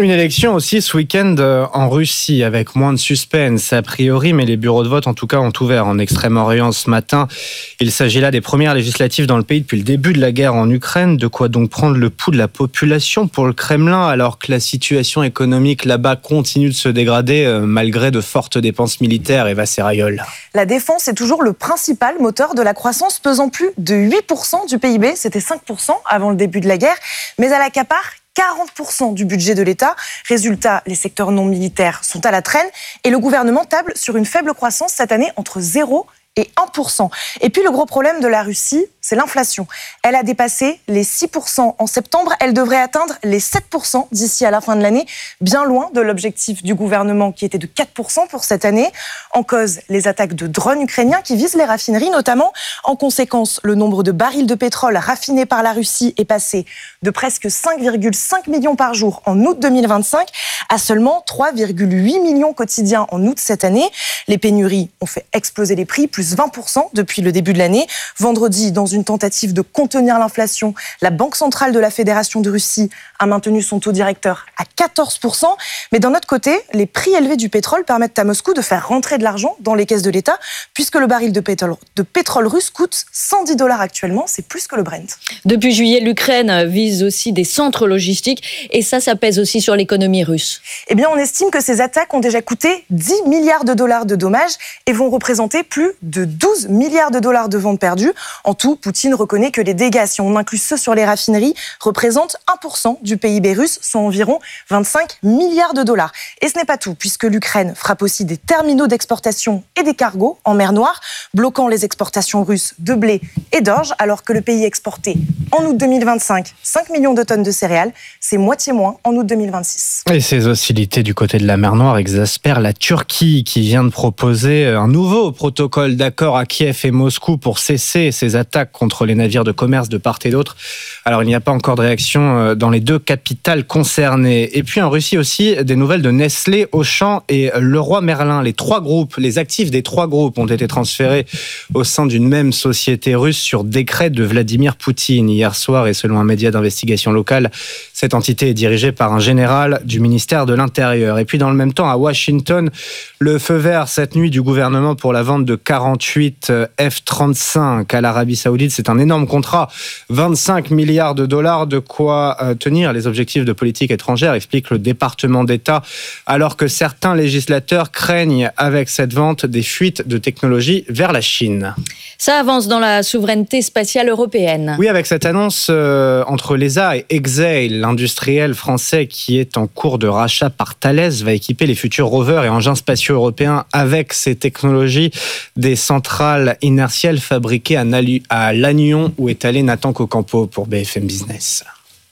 Une élection aussi ce week-end en Russie avec moins de suspense a priori, mais les bureaux de vote en tout cas ont ouvert en Extrême-Orient ce matin. Il s'agit là des premières législatives dans le pays depuis le début de la guerre en Ukraine. De quoi donc prendre le pouls de la population pour le Kremlin alors que la situation économique là-bas continue de se dégrader euh, malgré de fortes dépenses militaires. Eva Serrayol. La défense est toujours le principal moteur de la croissance, pesant plus de huit pour cent du P I B. C'était cinq pour cent avant le début de la guerre, mais elle accapare quarante pour cent du budget de l'État. Résultat, les secteurs non militaires sont à la traîne et le gouvernement table sur une faible croissance cette année entre zéro et un pour cent. Et puis le gros problème de la Russie, c'est l'inflation. Elle a dépassé les six pour cent en septembre. Elle devrait atteindre les sept pour cent d'ici à la fin de l'année, bien loin de l'objectif du gouvernement qui était de quatre pour cent pour cette année. En cause, les attaques de drones ukrainiens qui visent les raffineries notamment. En conséquence, le nombre de barils de pétrole raffinés par la Russie est passé de presque cinq virgule cinq millions par jour en août deux mille vingt-cinq à seulement trois virgule huit millions quotidiens en août cette année. Les pénuries ont fait exploser les prix, plus vingt pour cent depuis le début de l'année. Vendredi, dans une tentative de contenir l'inflation, la Banque centrale de la Fédération de Russie a maintenu son taux directeur à quatorze pour cent. Mais d'un autre côté, les prix élevés du pétrole permettent à Moscou de faire rentrer de l'argent dans les caisses de l'État, puisque le baril de pétrole, de pétrole russe coûte cent dix dollars actuellement, c'est plus que le Brent. Depuis juillet, l'Ukraine vise aussi des centres logistiques et ça, ça pèse aussi sur l'économie russe. Eh bien, on estime que ces attaques ont déjà coûté dix milliards de dollars de dommages et vont représenter plus de douze milliards de dollars de ventes perdues. En tout, Poutine reconnaît que les dégâts, si on inclut ceux sur les raffineries, représentent un pour cent du P I B russe, soit environ vingt-cinq milliards de dollars. Et ce n'est pas tout, puisque l'Ukraine frappe aussi des terminaux d'exportation et des cargos en mer Noire, bloquant les exportations russes de blé et d'orge, alors que le pays exportait en août deux mille vingt-cinq cinq millions de tonnes de céréales. C'est moitié moins en août deux mille vingt-six. Et ces hostilités du côté de la mer Noire exaspèrent la Turquie qui vient de proposer un nouveau protocole d'accord à Kiev et Moscou pour cesser ces attaques contre les navires de commerce de part et d'autre. Alors il n'y a pas encore de réaction dans les deux capitales concernées. Et puis en Russie aussi, des nouvelles de Nestlé, Auchan et Leroy Merlin. Les trois groupes, les actifs des trois groupes ont été transférés au sein d'une même société russe sur décret de Vladimir Poutine hier soir. Et selon un média d'investigation local, cette entité est dirigée par un général du ministère de l'Intérieur. Et puis dans le même temps, à Washington, le feu vert cette nuit du gouvernement pour la vente de quarante-huit F trente-cinq à l'Arabie Saoudite. C'est un énorme contrat, vingt-cinq milliards de dollars, de quoi tenir les objectifs de politique étrangère, explique le département d'État, alors que certains législateurs craignent avec cette vente des fuites de technologie vers la Chine. Ça avance dans la souveraineté spatiale européenne. Oui, avec cette annonce euh, entre l'E S A et Exail, l'industriel français qui est en cours de rachat par Thales va équiper les futurs rovers et engins spatiaux européens avec ces technologies des centrales inertielles fabriquées à Lannion où est allé Nathan Cocampo pour B F M Business.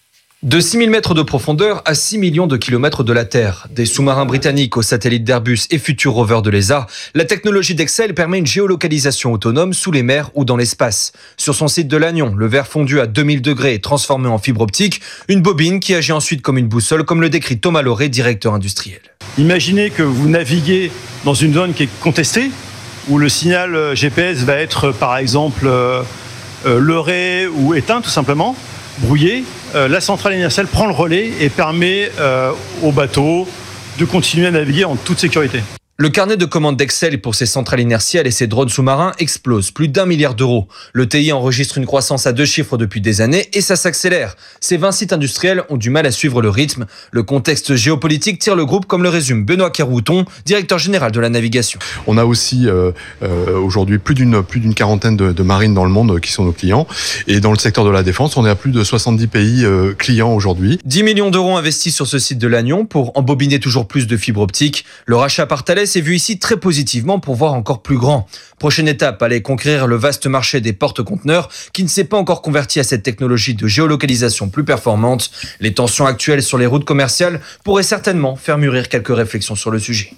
De six mille mètres de profondeur à six millions de kilomètres de la Terre, des sous-marins britanniques aux satellites d'Airbus et futurs rovers de l'E S A, la technologie d'Exail permet une géolocalisation autonome sous les mers ou dans l'espace. Sur son site de Lannion, le verre fondu à deux mille degrés est transformé en fibre optique, une bobine qui agit ensuite comme une boussole, comme le décrit Thomas Lauré, directeur industriel. Imaginez que vous naviguez dans une zone qui est contestée, où le signal G P S va être par exemple euh, euh, leurré ou éteint tout simplement, brouillé. Euh, la centrale inertielle prend le relais et permet euh, aux bateaux de continuer à naviguer en toute sécurité. Le carnet de commandes d'Exail pour ses centrales inertielles et ses drones sous-marins explose, plus d'un milliard d'euros. Le T I enregistre une croissance à deux chiffres depuis des années et ça s'accélère. Ces vingt sites industriels ont du mal à suivre le rythme. Le contexte géopolitique tire le groupe, comme le résume Benoît Kerouton, directeur général de la navigation. On a aussi euh, euh, aujourd'hui plus d'une plus d'une quarantaine de, de marines dans le monde qui sont nos clients. Et dans le secteur de la défense, on est à plus de soixante-dix pays euh, clients aujourd'hui. dix millions d'euros investis sur ce site de Lannion pour embobiner toujours plus de fibres optiques. Le rachat par Thales est vu ici très positivement pour voir encore plus grand. Prochaine étape, aller conquérir le vaste marché des porte-conteneurs qui ne s'est pas encore converti à cette technologie de géolocalisation plus performante. Les tensions actuelles sur les routes commerciales pourraient certainement faire mûrir quelques réflexions sur le sujet.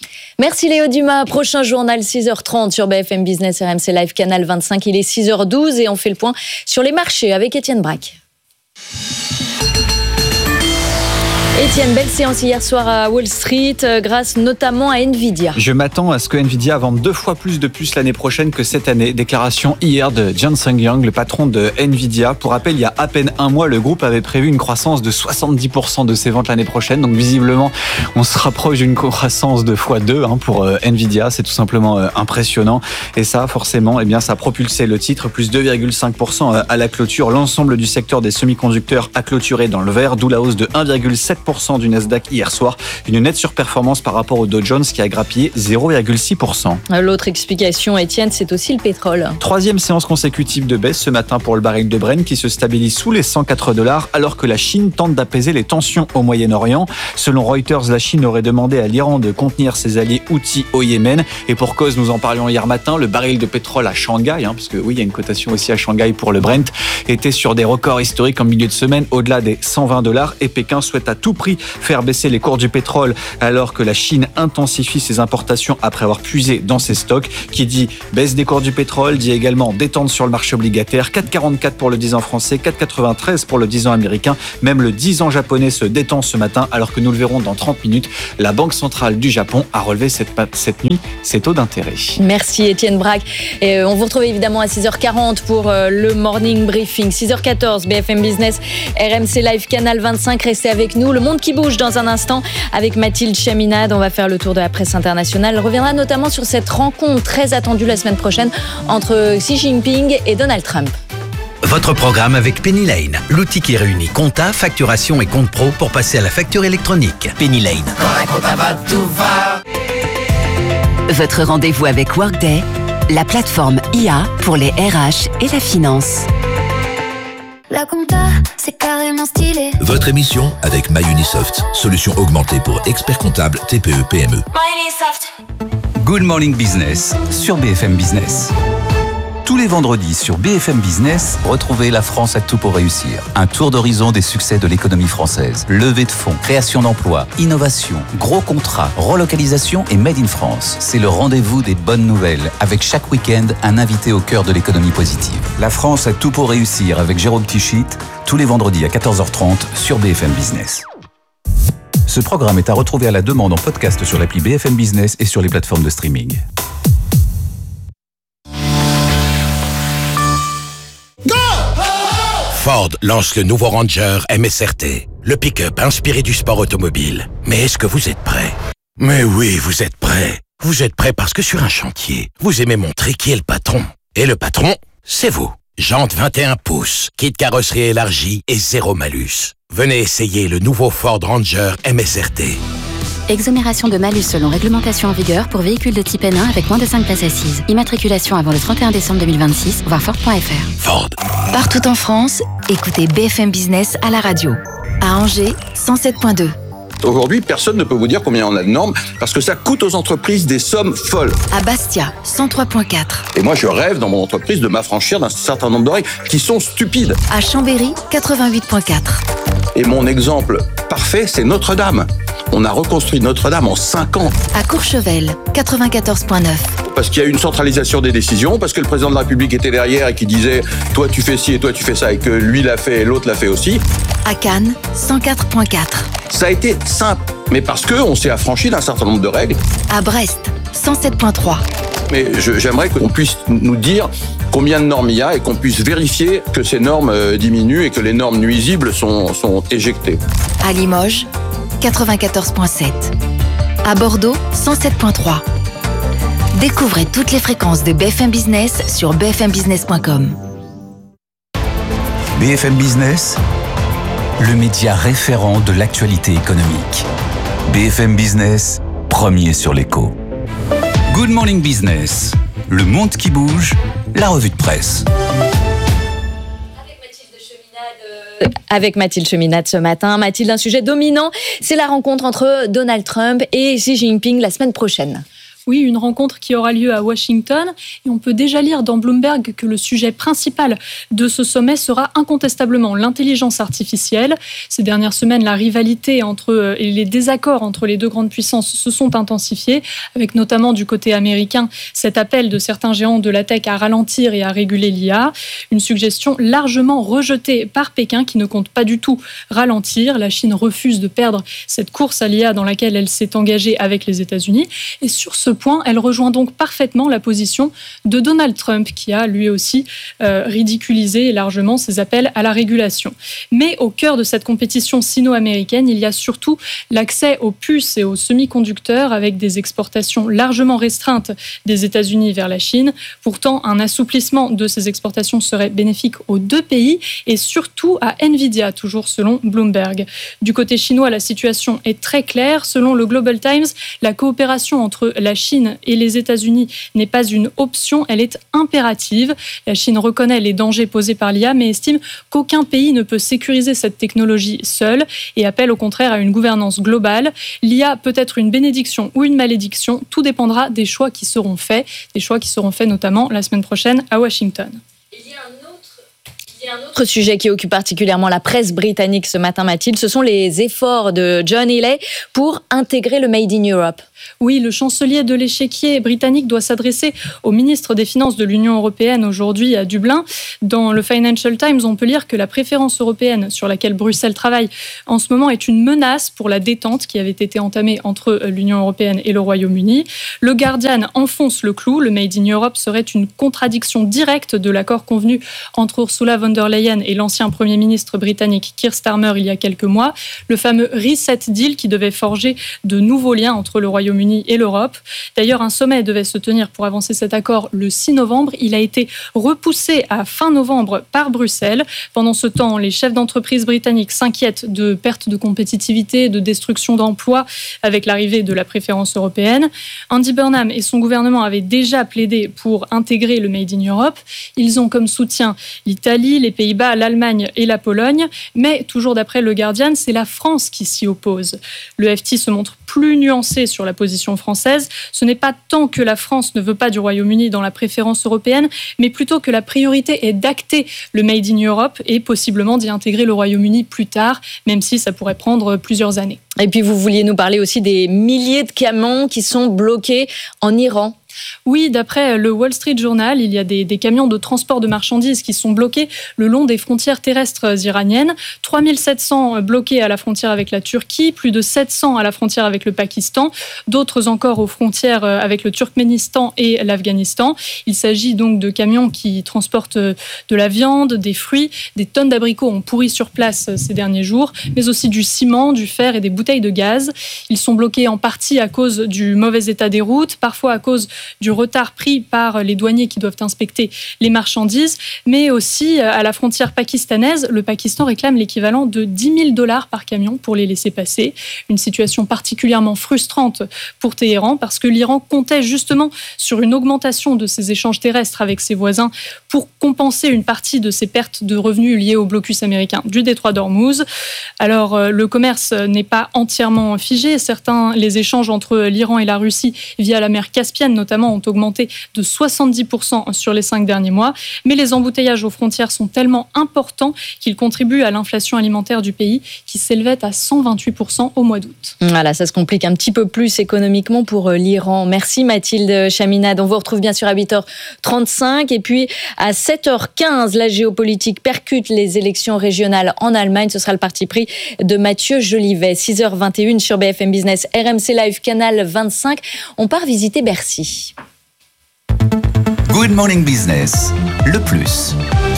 Merci Léo Dumas. Prochain journal six heures trente sur B F M Business R M C Live Canal vingt-cinq. Il est six heures douze et on fait le point sur les marchés avec Étienne Braque. Étienne, belle séance hier soir à Wall Street, grâce notamment à Nvidia. Je m'attends à ce que Nvidia vende deux fois plus de puces l'année prochaine que cette année. Déclaration hier de Jensen Huang, le patron de Nvidia. Pour rappel, il y a à peine un mois, le groupe avait prévu une croissance de soixante-dix pour cent de ses ventes l'année prochaine. Donc visiblement, on se rapproche d'une croissance de fois deux hein, pour euh, Nvidia. C'est tout simplement euh, impressionnant. Et ça, forcément, eh bien, ça a propulsé le titre, plus deux virgule cinq pour cent à la clôture. L'ensemble du secteur des semi-conducteurs a clôturé dans le vert, d'où la hausse de un virgule sept pour cent du Nasdaq hier soir. Une nette surperformance par rapport au Dow Jones qui a grappillé zéro virgule six pour cent. L'autre explication, Étienne, c'est aussi le pétrole. Troisième séance consécutive de baisse ce matin pour le baril de Brent qui se stabilise sous les cent quatre dollars alors que la Chine tente d'apaiser les tensions au Moyen-Orient. Selon Reuters, la Chine aurait demandé à l'Iran de contenir ses alliés Houthis au Yémen. Et pour cause, nous en parlions hier matin, le baril de pétrole à Shanghai, hein, parce que oui, il y a une cotation aussi à Shanghai pour le Brent, était sur des records historiques en milieu de semaine, au-delà des cent vingt dollars. Et Pékin souhaite à tout prix faire baisser les cours du pétrole alors que la Chine intensifie ses importations après avoir puisé dans ses stocks. Qui dit baisse des cours du pétrole dit également détente sur le marché obligataire. quatre virgule quarante-quatre pour le dix ans français, quatre virgule quatre-vingt-treize pour le dix ans américain. Même le dix ans japonais se détend ce matin alors que nous le verrons dans trente minutes. La Banque centrale du Japon a relevé cette, cette nuit ses taux d'intérêt. Merci Étienne Braque. Et on vous retrouve évidemment à six heures quarante pour le Morning Briefing. six heures quatorze, B F M Business, R M C Live, Canal vingt-cinq. Restez avec nous. Le monde qui bouge dans un instant avec Mathilde Chaminade. On va faire le tour de la presse internationale. Elle reviendra notamment sur cette rencontre très attendue la semaine prochaine entre Xi Jinping et Donald Trump. Votre programme avec Penny Lane, l'outil qui réunit compta, facturation et compte pro pour passer à la facture électronique. Penny Lane. Votre rendez-vous avec Workday, la plateforme I A pour les R H et la finance. La compta, c'est carrément stylé. Votre émission avec MyUnisoft, solution augmentée pour experts comptables T P E P M E. MyUnisoft. Good Morning Business sur B F M Business. Tous les vendredis sur B F M Business, retrouvez La France a tout pour réussir. Un tour d'horizon des succès de l'économie française. Levée de fonds, création d'emplois, innovation, gros contrats, relocalisation et Made in France. C'est le rendez-vous des bonnes nouvelles, avec chaque week-end un invité au cœur de l'économie positive. La France a tout pour réussir avec Jérôme Tichit, tous les vendredis à quatorze heures trente sur B F M Business. Ce programme est à retrouver à la demande en podcast sur l'appli B F M Business et sur les plateformes de streaming. Ford lance le nouveau Ranger M S R T, le pick-up inspiré du sport automobile. Mais est-ce que vous êtes prêts? Mais oui, vous êtes prêts. Vous êtes prêts parce que sur un chantier, vous aimez montrer qui est le patron. Et le patron, c'est vous. Jantes vingt et un pouces, kit carrosserie élargie et zéro malus. Venez essayer le nouveau Ford Ranger M S R T. Exonération de malus selon réglementation en vigueur pour véhicules de type N un avec moins de cinq places assises. Immatriculation avant le trente et un décembre deux mille vingt-six, voir Ford point F R. Ford. Partout en France, écoutez B F M Business à la radio. À Angers, cent sept point deux. Aujourd'hui, personne ne peut vous dire combien on a de normes parce que ça coûte aux entreprises des sommes folles. À Bastia, cent trois point quatre. Et moi, je rêve dans mon entreprise de m'affranchir d'un certain nombre de règles qui sont stupides. À Chambéry, quatre-vingt-huit point quatre. Et mon exemple parfait, c'est Notre-Dame. On a reconstruit Notre-Dame en cinq ans. À Courchevel, quatre-vingt-quatorze point neuf. Parce qu'il y a une centralisation des décisions, parce que le président de la République était derrière et qui disait « toi tu fais ci et toi tu fais ça » et que lui l'a fait et l'autre l'a fait aussi. À Cannes, cent quatre point quatre. Ça a été simple, mais parce qu'on s'est affranchi d'un certain nombre de règles. À Brest, cent sept point trois. Mais je, j'aimerais qu'on puisse nous dire combien de normes il y a et qu'on puisse vérifier que ces normes euh, diminuent et que les normes nuisibles sont, sont éjectées. À Limoges, quatre-vingt-quatorze point sept. À Bordeaux, cent sept point trois. Découvrez toutes les fréquences de B F M Business sur b f m business point com. B F M Business, le média référent de l'actualité économique. B F M Business, premier sur l'écho. Good Morning Business, le monde qui bouge, la revue de presse. Avec Mathilde Cheminade ce matin. Mathilde, un sujet dominant, c'est la rencontre entre Donald Trump et Xi Jinping la semaine prochaine. Oui, une rencontre qui aura lieu à Washington. Et on peut déjà lire dans Bloomberg que le sujet principal de ce sommet sera incontestablement l'intelligence artificielle. Ces dernières semaines, la rivalité entre, et les désaccords entre les deux grandes puissances se sont intensifiés, avec notamment du côté américain cet appel de certains géants de la tech à ralentir et à réguler l'I A. Une suggestion largement rejetée par Pékin qui ne compte pas du tout ralentir. La Chine refuse de perdre cette course à l'I A dans laquelle elle s'est engagée avec les États-Unis. Et sur ce point, elle rejoint donc parfaitement la position de Donald Trump qui a lui aussi euh, ridiculisé largement ses appels à la régulation. Mais au cœur de cette compétition sino-américaine, il y a surtout l'accès aux puces et aux semi-conducteurs avec des exportations largement restreintes des États-Unis vers la Chine. Pourtant, un assouplissement de ces exportations serait bénéfique aux deux pays et surtout à Nvidia, toujours selon Bloomberg. Du côté chinois, la situation est très claire. Selon le Global Times, la coopération entre la Chine et les États-Unis n'est pas une option, elle est impérative. La Chine reconnaît les dangers posés par l'I A, mais estime qu'aucun pays ne peut sécuriser cette technologie seul et appelle au contraire à une gouvernance globale. L'I A peut être une bénédiction ou une malédiction, tout dépendra des choix qui seront faits, des choix qui seront faits notamment la semaine prochaine à Washington. Il y a un autre, il y a un autre sujet qui occupe particulièrement la presse britannique ce matin, Mathilde, ce sont les efforts de John Healey pour intégrer le Made in Europe. Oui, le chancelier de l'échiquier britannique doit s'adresser au ministre des Finances de l'Union européenne aujourd'hui à Dublin. Dans le Financial Times, on peut lire que la préférence européenne sur laquelle Bruxelles travaille en ce moment est une menace pour la détente qui avait été entamée entre l'Union européenne et le Royaume-Uni. Le Guardian enfonce le clou. Le Made in Europe serait une contradiction directe de l'accord convenu entre Ursula von der Leyen et l'ancien Premier ministre britannique Keir Starmer il y a quelques mois. Le fameux Reset Deal qui devait forger de nouveaux liens entre le Royaume-Uni et l'Europe. D'ailleurs, un sommet devait se tenir pour avancer cet accord le six novembre. Il a été repoussé à fin novembre par Bruxelles. Pendant ce temps, les chefs d'entreprise britanniques s'inquiètent de perte de compétitivité, de destruction d'emplois avec l'arrivée de la préférence européenne. Andy Burnham et son gouvernement avaient déjà plaidé pour intégrer le Made in Europe. Ils ont comme soutien l'Italie, les Pays-Bas, l'Allemagne et la Pologne. Mais toujours d'après le Guardian, c'est la France qui s'y oppose. Le F T se montre plus nuancé sur la position française. Ce n'est pas tant que la France ne veut pas du Royaume-Uni dans la préférence européenne, mais plutôt que la priorité est d'acter le Made in Europe et possiblement d'y intégrer le Royaume-Uni plus tard, même si ça pourrait prendre plusieurs années. Et puis vous vouliez nous parler aussi des milliers de camions qui sont bloqués en Iran. Oui, d'après le Wall Street Journal, il y a des, des camions de transport de marchandises qui sont bloqués le long des frontières terrestres iraniennes. trois mille sept cents bloqués à la frontière avec la Turquie, plus de sept cents à la frontière avec le Pakistan, d'autres encore aux frontières avec le Turkménistan et l'Afghanistan. Il s'agit donc de camions qui transportent de la viande, des fruits, des tonnes d'abricots ont pourri sur place ces derniers jours, mais aussi du ciment, du fer et des bouteilles de gaz. Ils sont bloqués en partie à cause du mauvais état des routes, parfois à cause du retard pris par les douaniers qui doivent inspecter les marchandises, mais aussi à la frontière pakistanaise, le Pakistan réclame l'équivalent de dix mille dollars par camion pour les laisser passer. Une situation particulièrement frustrante pour Téhéran parce que l'Iran comptait justement sur une augmentation de ses échanges terrestres avec ses voisins pour compenser une partie de ses pertes de revenus liées au blocus américain du détroit d'Ormuz. Alors, le commerce n'est pas entièrement figé. Certains, les échanges entre l'Iran et la Russie via la mer Caspienne, notamment, ont augmenté de soixante-dix pour cent sur les cinq derniers mois. Mais les embouteillages aux frontières sont tellement importants qu'ils contribuent à l'inflation alimentaire du pays qui s'élevait à cent vingt-huit pour cent au mois d'août. Voilà, ça se complique un petit peu plus économiquement pour l'Iran. Merci Mathilde Chaminade. On vous retrouve bien sûr à huit heures trente-cinq. Et puis à sept heures quinze, la géopolitique percute les élections régionales en Allemagne. Ce sera le parti pris de Mathieu Jolivet. six heures vingt et une sur B F M Business, R M C Live, canal vingt-cinq. On part visiter Bercy. Good Morning Business, le plus.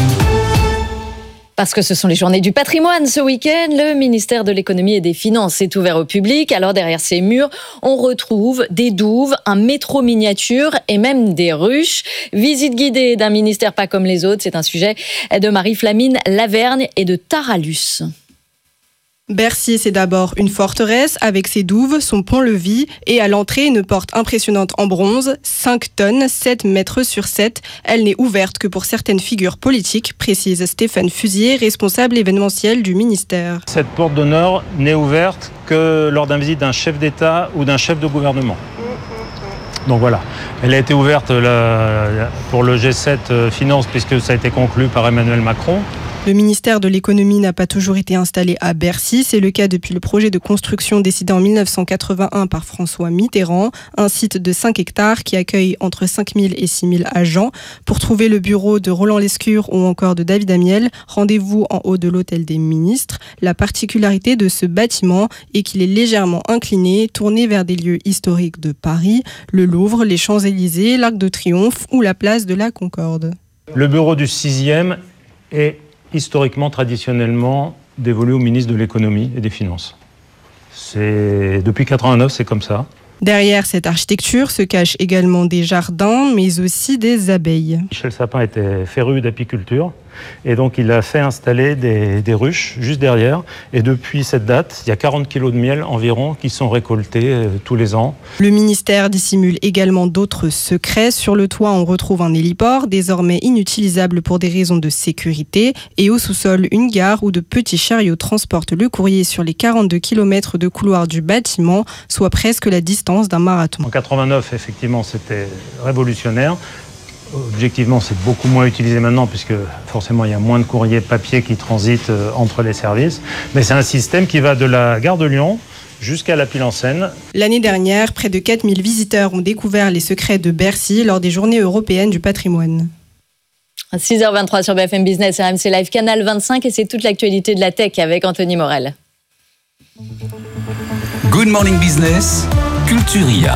Parce que ce sont les journées du patrimoine ce week-end, le ministère de l'économie et des finances est ouvert au public. Alors derrière ces murs, on retrouve des douves, un métro miniature et même des ruches. Visite guidée d'un ministère pas comme les autres, c'est un sujet de Marie-Flamine Lavergne et de Taralus. Bercy, c'est d'abord une forteresse avec ses douves, son pont-levis et à l'entrée une porte impressionnante en bronze, cinq tonnes, sept mètres sur sept. Elle n'est ouverte que pour certaines figures politiques, précise Stéphane Fusier, responsable événementiel du ministère. Cette porte d'honneur n'est ouverte que lors d'un visite d'un chef d'État ou d'un chef de gouvernement. Donc voilà, elle a été ouverte là, pour le G sept Finance puisque ça a été conclu par Emmanuel Macron. Le ministère de l'économie n'a pas toujours été installé à Bercy. C'est le cas depuis le projet de construction décidé en dix-neuf cent quatre-vingt-un par François Mitterrand. Un site de cinq hectares qui accueille entre cinq mille et six mille agents. Pour trouver le bureau de Roland Lescure ou encore de David Amiel, rendez-vous en haut de l'hôtel des ministres. La particularité de ce bâtiment est qu'il est légèrement incliné, tourné vers des lieux historiques de Paris, le Louvre, les Champs-Élysées, l'Arc de Triomphe ou la place de la Concorde. Le bureau du sixième est historiquement, traditionnellement, dévolu au ministre de l'économie et des finances. C'est, depuis quatre-vingt-neuf, c'est comme ça. Derrière cette architecture se cachent également des jardins, mais aussi des abeilles. Michel Sapin était féru d'apiculture et donc il a fait installer des, des ruches juste derrière. Et depuis cette date, il y a quarante kilos de miel environ qui sont récoltés euh, tous les ans. Le ministère dissimule également d'autres secrets. Sur le toit, on retrouve un héliport, désormais inutilisable pour des raisons de sécurité. Et au sous-sol, une gare où de petits chariots transportent le courrier sur les quarante-deux kilomètres de couloir du bâtiment, soit presque la distance d'un marathon. En quatre-vingt-neuf, effectivement, c'était révolutionnaire. Objectivement, c'est beaucoup moins utilisé maintenant puisque forcément, il y a moins de courrier papier qui transite entre les services. Mais c'est un système qui va de la gare de Lyon jusqu'à la pile en Seine. L'année dernière, près de quatre mille visiteurs ont découvert les secrets de Bercy lors des Journées européennes du patrimoine. six heures vingt-trois sur B F M Business, R M C Live, Canal vingt-cinq, et c'est toute l'actualité de la tech avec Anthony Morel. Good Morning Business, Culturia.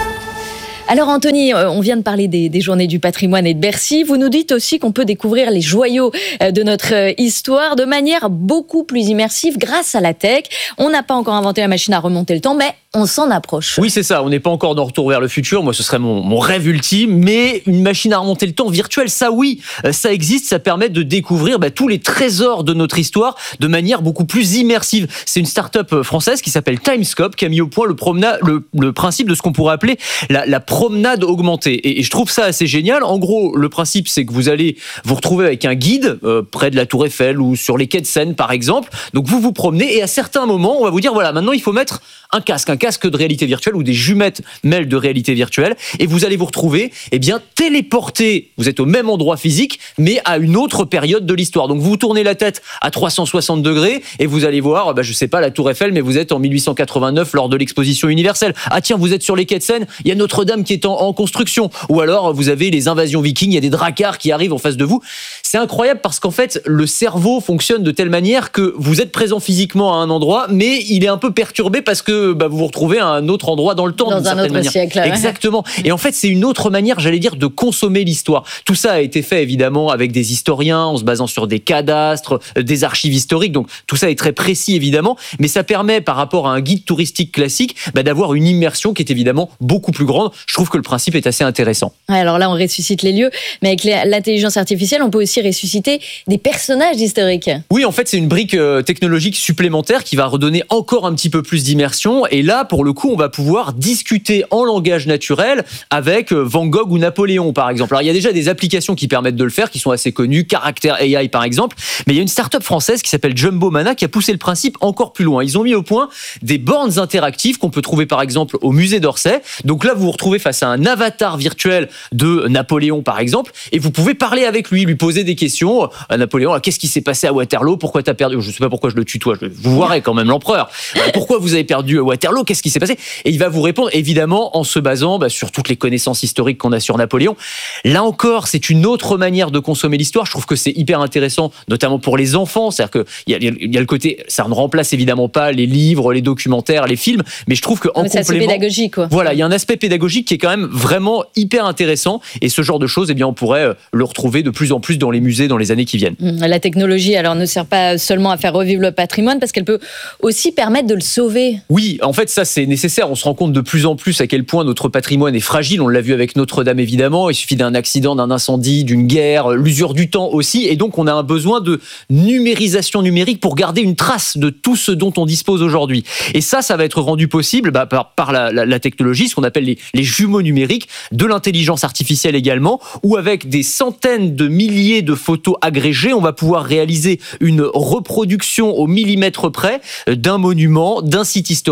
Alors Anthony, on vient de parler des, des journées du patrimoine et de Bercy. Vous nous dites aussi qu'on peut découvrir les joyaux de notre histoire de manière beaucoup plus immersive grâce à la tech. On n'a pas encore inventé la machine à remonter le temps, mais on s'en approche. Oui, c'est ça. On n'est pas encore dans Retour vers le futur. Moi, ce serait mon, mon rêve ultime. Mais une machine à remonter le temps virtuelle, ça oui, ça existe. Ça permet de découvrir bah, tous les trésors de notre histoire de manière beaucoup plus immersive. C'est une start-up française qui s'appelle Timescope qui a mis au point le, promena- le, le principe de ce qu'on pourrait appeler la, la promenade augmentée. Et, et je trouve ça assez génial. En gros, le principe, c'est que vous allez vous retrouver avec un guide euh, près de la Tour Eiffel ou sur les quais de Seine, par exemple. Donc, vous vous promenez et à certains moments, on va vous dire, voilà, maintenant, il faut mettre un casque, un casque de réalité virtuelle ou des jumettes mêles de réalité virtuelle et vous allez vous retrouver, eh bien, téléporté. Vous êtes au même endroit physique, mais à une autre période de l'histoire. Donc, vous vous tournez la tête à trois cent soixante degrés et vous allez voir, bah, je sais pas, la Tour Eiffel, mais vous êtes en mille huit cent quatre-vingt-neuf lors de l'exposition universelle. Ah tiens, vous êtes sur les quais de Seine, il y a Notre-Dame qui est en, en construction. Ou alors, vous avez les invasions vikings, il y a des dracars qui arrivent en face de vous. C'est incroyable parce qu'en fait, le cerveau fonctionne de telle manière que vous êtes présent physiquement à un endroit, mais il est un peu perturbé parce que bah, vous vous retrouvez à un autre endroit dans le temps. Dans un autre manière. siècle. Ouais. Exactement. Et en fait, c'est une autre manière, j'allais dire, de consommer l'histoire. Tout ça a été fait, évidemment, avec des historiens, en se basant sur des cadastres, des archives historiques. Donc, tout ça est très précis, évidemment. Mais ça permet, par rapport à un guide touristique classique, bah, d'avoir une immersion qui est évidemment beaucoup plus grande. Je trouve que le principe est assez intéressant. Ouais, alors là, on ressuscite les lieux. Mais avec l'intelligence artificielle, on peut aussi ressusciter des personnages historiques. Oui, en fait, c'est une brique technologique supplémentaire qui va redonner encore un petit peu plus d'immersion. Et là, pour le coup, on va pouvoir discuter en langage naturel avec Van Gogh ou Napoléon, par exemple. Alors, il y a déjà des applications qui permettent de le faire, qui sont assez connues, Caractère A I, par exemple. Mais il y a une start-up française qui s'appelle Jumbo Mana qui a poussé le principe encore plus loin. Ils ont mis au point des bornes interactives qu'on peut trouver, par exemple, au musée d'Orsay. Donc là, vous vous retrouvez face à un avatar virtuel de Napoléon, par exemple, et vous pouvez parler avec lui, lui poser des questions. À Napoléon, qu'est-ce qui s'est passé à Waterloo? Pourquoi t'as perdu? Je ne sais pas pourquoi je le tutoie. Vous verrez quand même l'empereur. Pourquoi vous avez perdu à Waterloo? Qu'est-ce qui s'est passé? Et il va vous répondre, évidemment, en se basant bah, sur toutes les connaissances historiques qu'on a sur Napoléon. Là encore, c'est une autre manière de consommer l'histoire. Je trouve que c'est hyper intéressant, notamment pour les enfants. C'est-à-dire qu'il y a, il y a le côté, ça ne remplace évidemment pas les livres, les documentaires, les films, mais je trouve qu'en complément... C'est pédagogique, quoi. Voilà, il y a un aspect pédagogique qui est quand même vraiment hyper intéressant. Et ce genre de choses, eh bien, on pourrait le retrouver de plus en plus dans les musées dans les années qui viennent. La technologie, alors, ne sert pas seulement à faire revivre le patrimoine, parce qu'elle peut aussi permettre de le sauver. Oui, en fait, ça, c'est nécessaire. On se rend compte de plus en plus à quel point notre patrimoine est fragile. On l'a vu avec Notre-Dame, évidemment. Il suffit d'un accident, d'un incendie, d'une guerre, l'usure du temps aussi. Et donc, on a un besoin de numérisation numérique pour garder une trace de tout ce dont on dispose aujourd'hui. Et ça, ça va être rendu possible bah, par, par la, la, la technologie, ce qu'on appelle les, les jumeaux numériques, de l'intelligence artificielle également, où avec des centaines de milliers de photos agrégées, on va pouvoir réaliser une reproduction au millimètre près d'un monument, d'un site historique,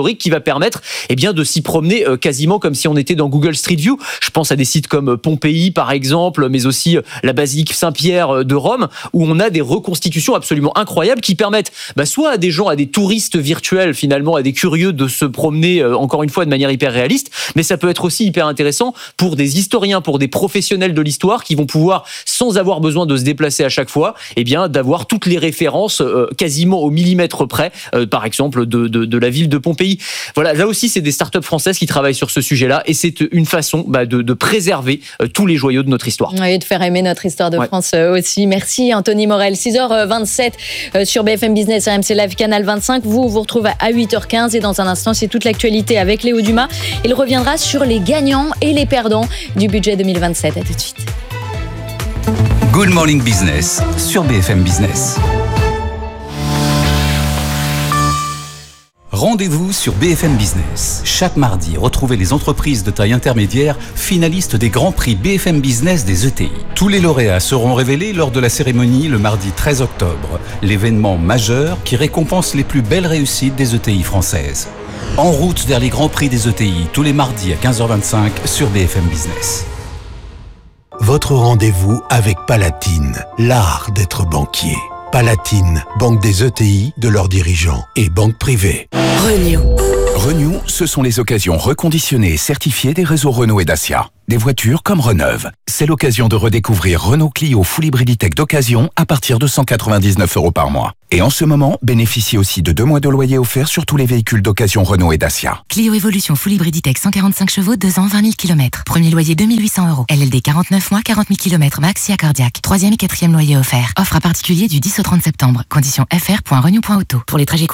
historique qui va permettre eh bien, de s'y promener euh, quasiment comme si on était dans Google Street View. Je pense à des sites comme Pompéi, par exemple, mais aussi la basilique Saint-Pierre de Rome, où on a des reconstitutions absolument incroyables qui permettent bah, soit à des gens, à des touristes virtuels, finalement, à des curieux de se promener, euh, encore une fois, de manière hyper réaliste, mais ça peut être aussi hyper intéressant pour des historiens, pour des professionnels de l'histoire qui vont pouvoir, sans avoir besoin de se déplacer à chaque fois, eh bien, d'avoir toutes les références euh, quasiment au millimètre près, euh, par exemple, de, de, de la ville de Pompéi. Voilà, là aussi, c'est des startups françaises qui travaillent sur ce sujet-là, et c'est une façon bah, de, de préserver euh, tous les joyaux de notre histoire. Et de faire aimer notre histoire de ouais. France euh, aussi. Merci Anthony Morel. six heures vingt-sept euh, sur B F M Business, R M C Live, Canal vingt-cinq. Vous vous retrouvez à huit heures quinze, et dans un instant, c'est toute l'actualité avec Léo Dumas. Il reviendra sur les gagnants et les perdants du budget deux mille vingt-sept. À tout de suite. Good Morning Business sur B F M Business. Rendez-vous sur B F M Business. Chaque mardi, retrouvez les entreprises de taille intermédiaire finalistes des grands prix B F M Business des E T I. Tous les lauréats seront révélés lors de la cérémonie le mardi treize octobre, l'événement majeur qui récompense les plus belles réussites des E T I françaises. En route vers les grands prix des E T I, tous les mardis à quinze heures vingt-cinq sur B F M Business. Votre rendez-vous avec Palatine, l'art d'être banquier. Palatine, banque des E T I, de leurs dirigeants et banque privée. Renew. Renew, ce sont les occasions reconditionnées et certifiées des réseaux Renault et Dacia. Des voitures comme Reneuve. C'est l'occasion de redécouvrir Renault Clio Full Hybrid Tech d'occasion à partir de cent quatre-vingt-dix-neuf euros par mois. Et en ce moment, bénéficiez aussi de deux mois de loyer offerts sur tous les véhicules d'occasion Renault et Dacia. Clio Evolution Full Hybrid Tech cent quarante-cinq chevaux, deux ans, vingt mille kilomètres. Premier loyer deux mille huit cents euros. L L D quarante-neuf mois, quarante mille kilomètres max si cardiaque. Troisième et quatrième loyer offert. Offre à particulier du dix au trente septembre. Conditions f r point renew point auto. Pour les trajets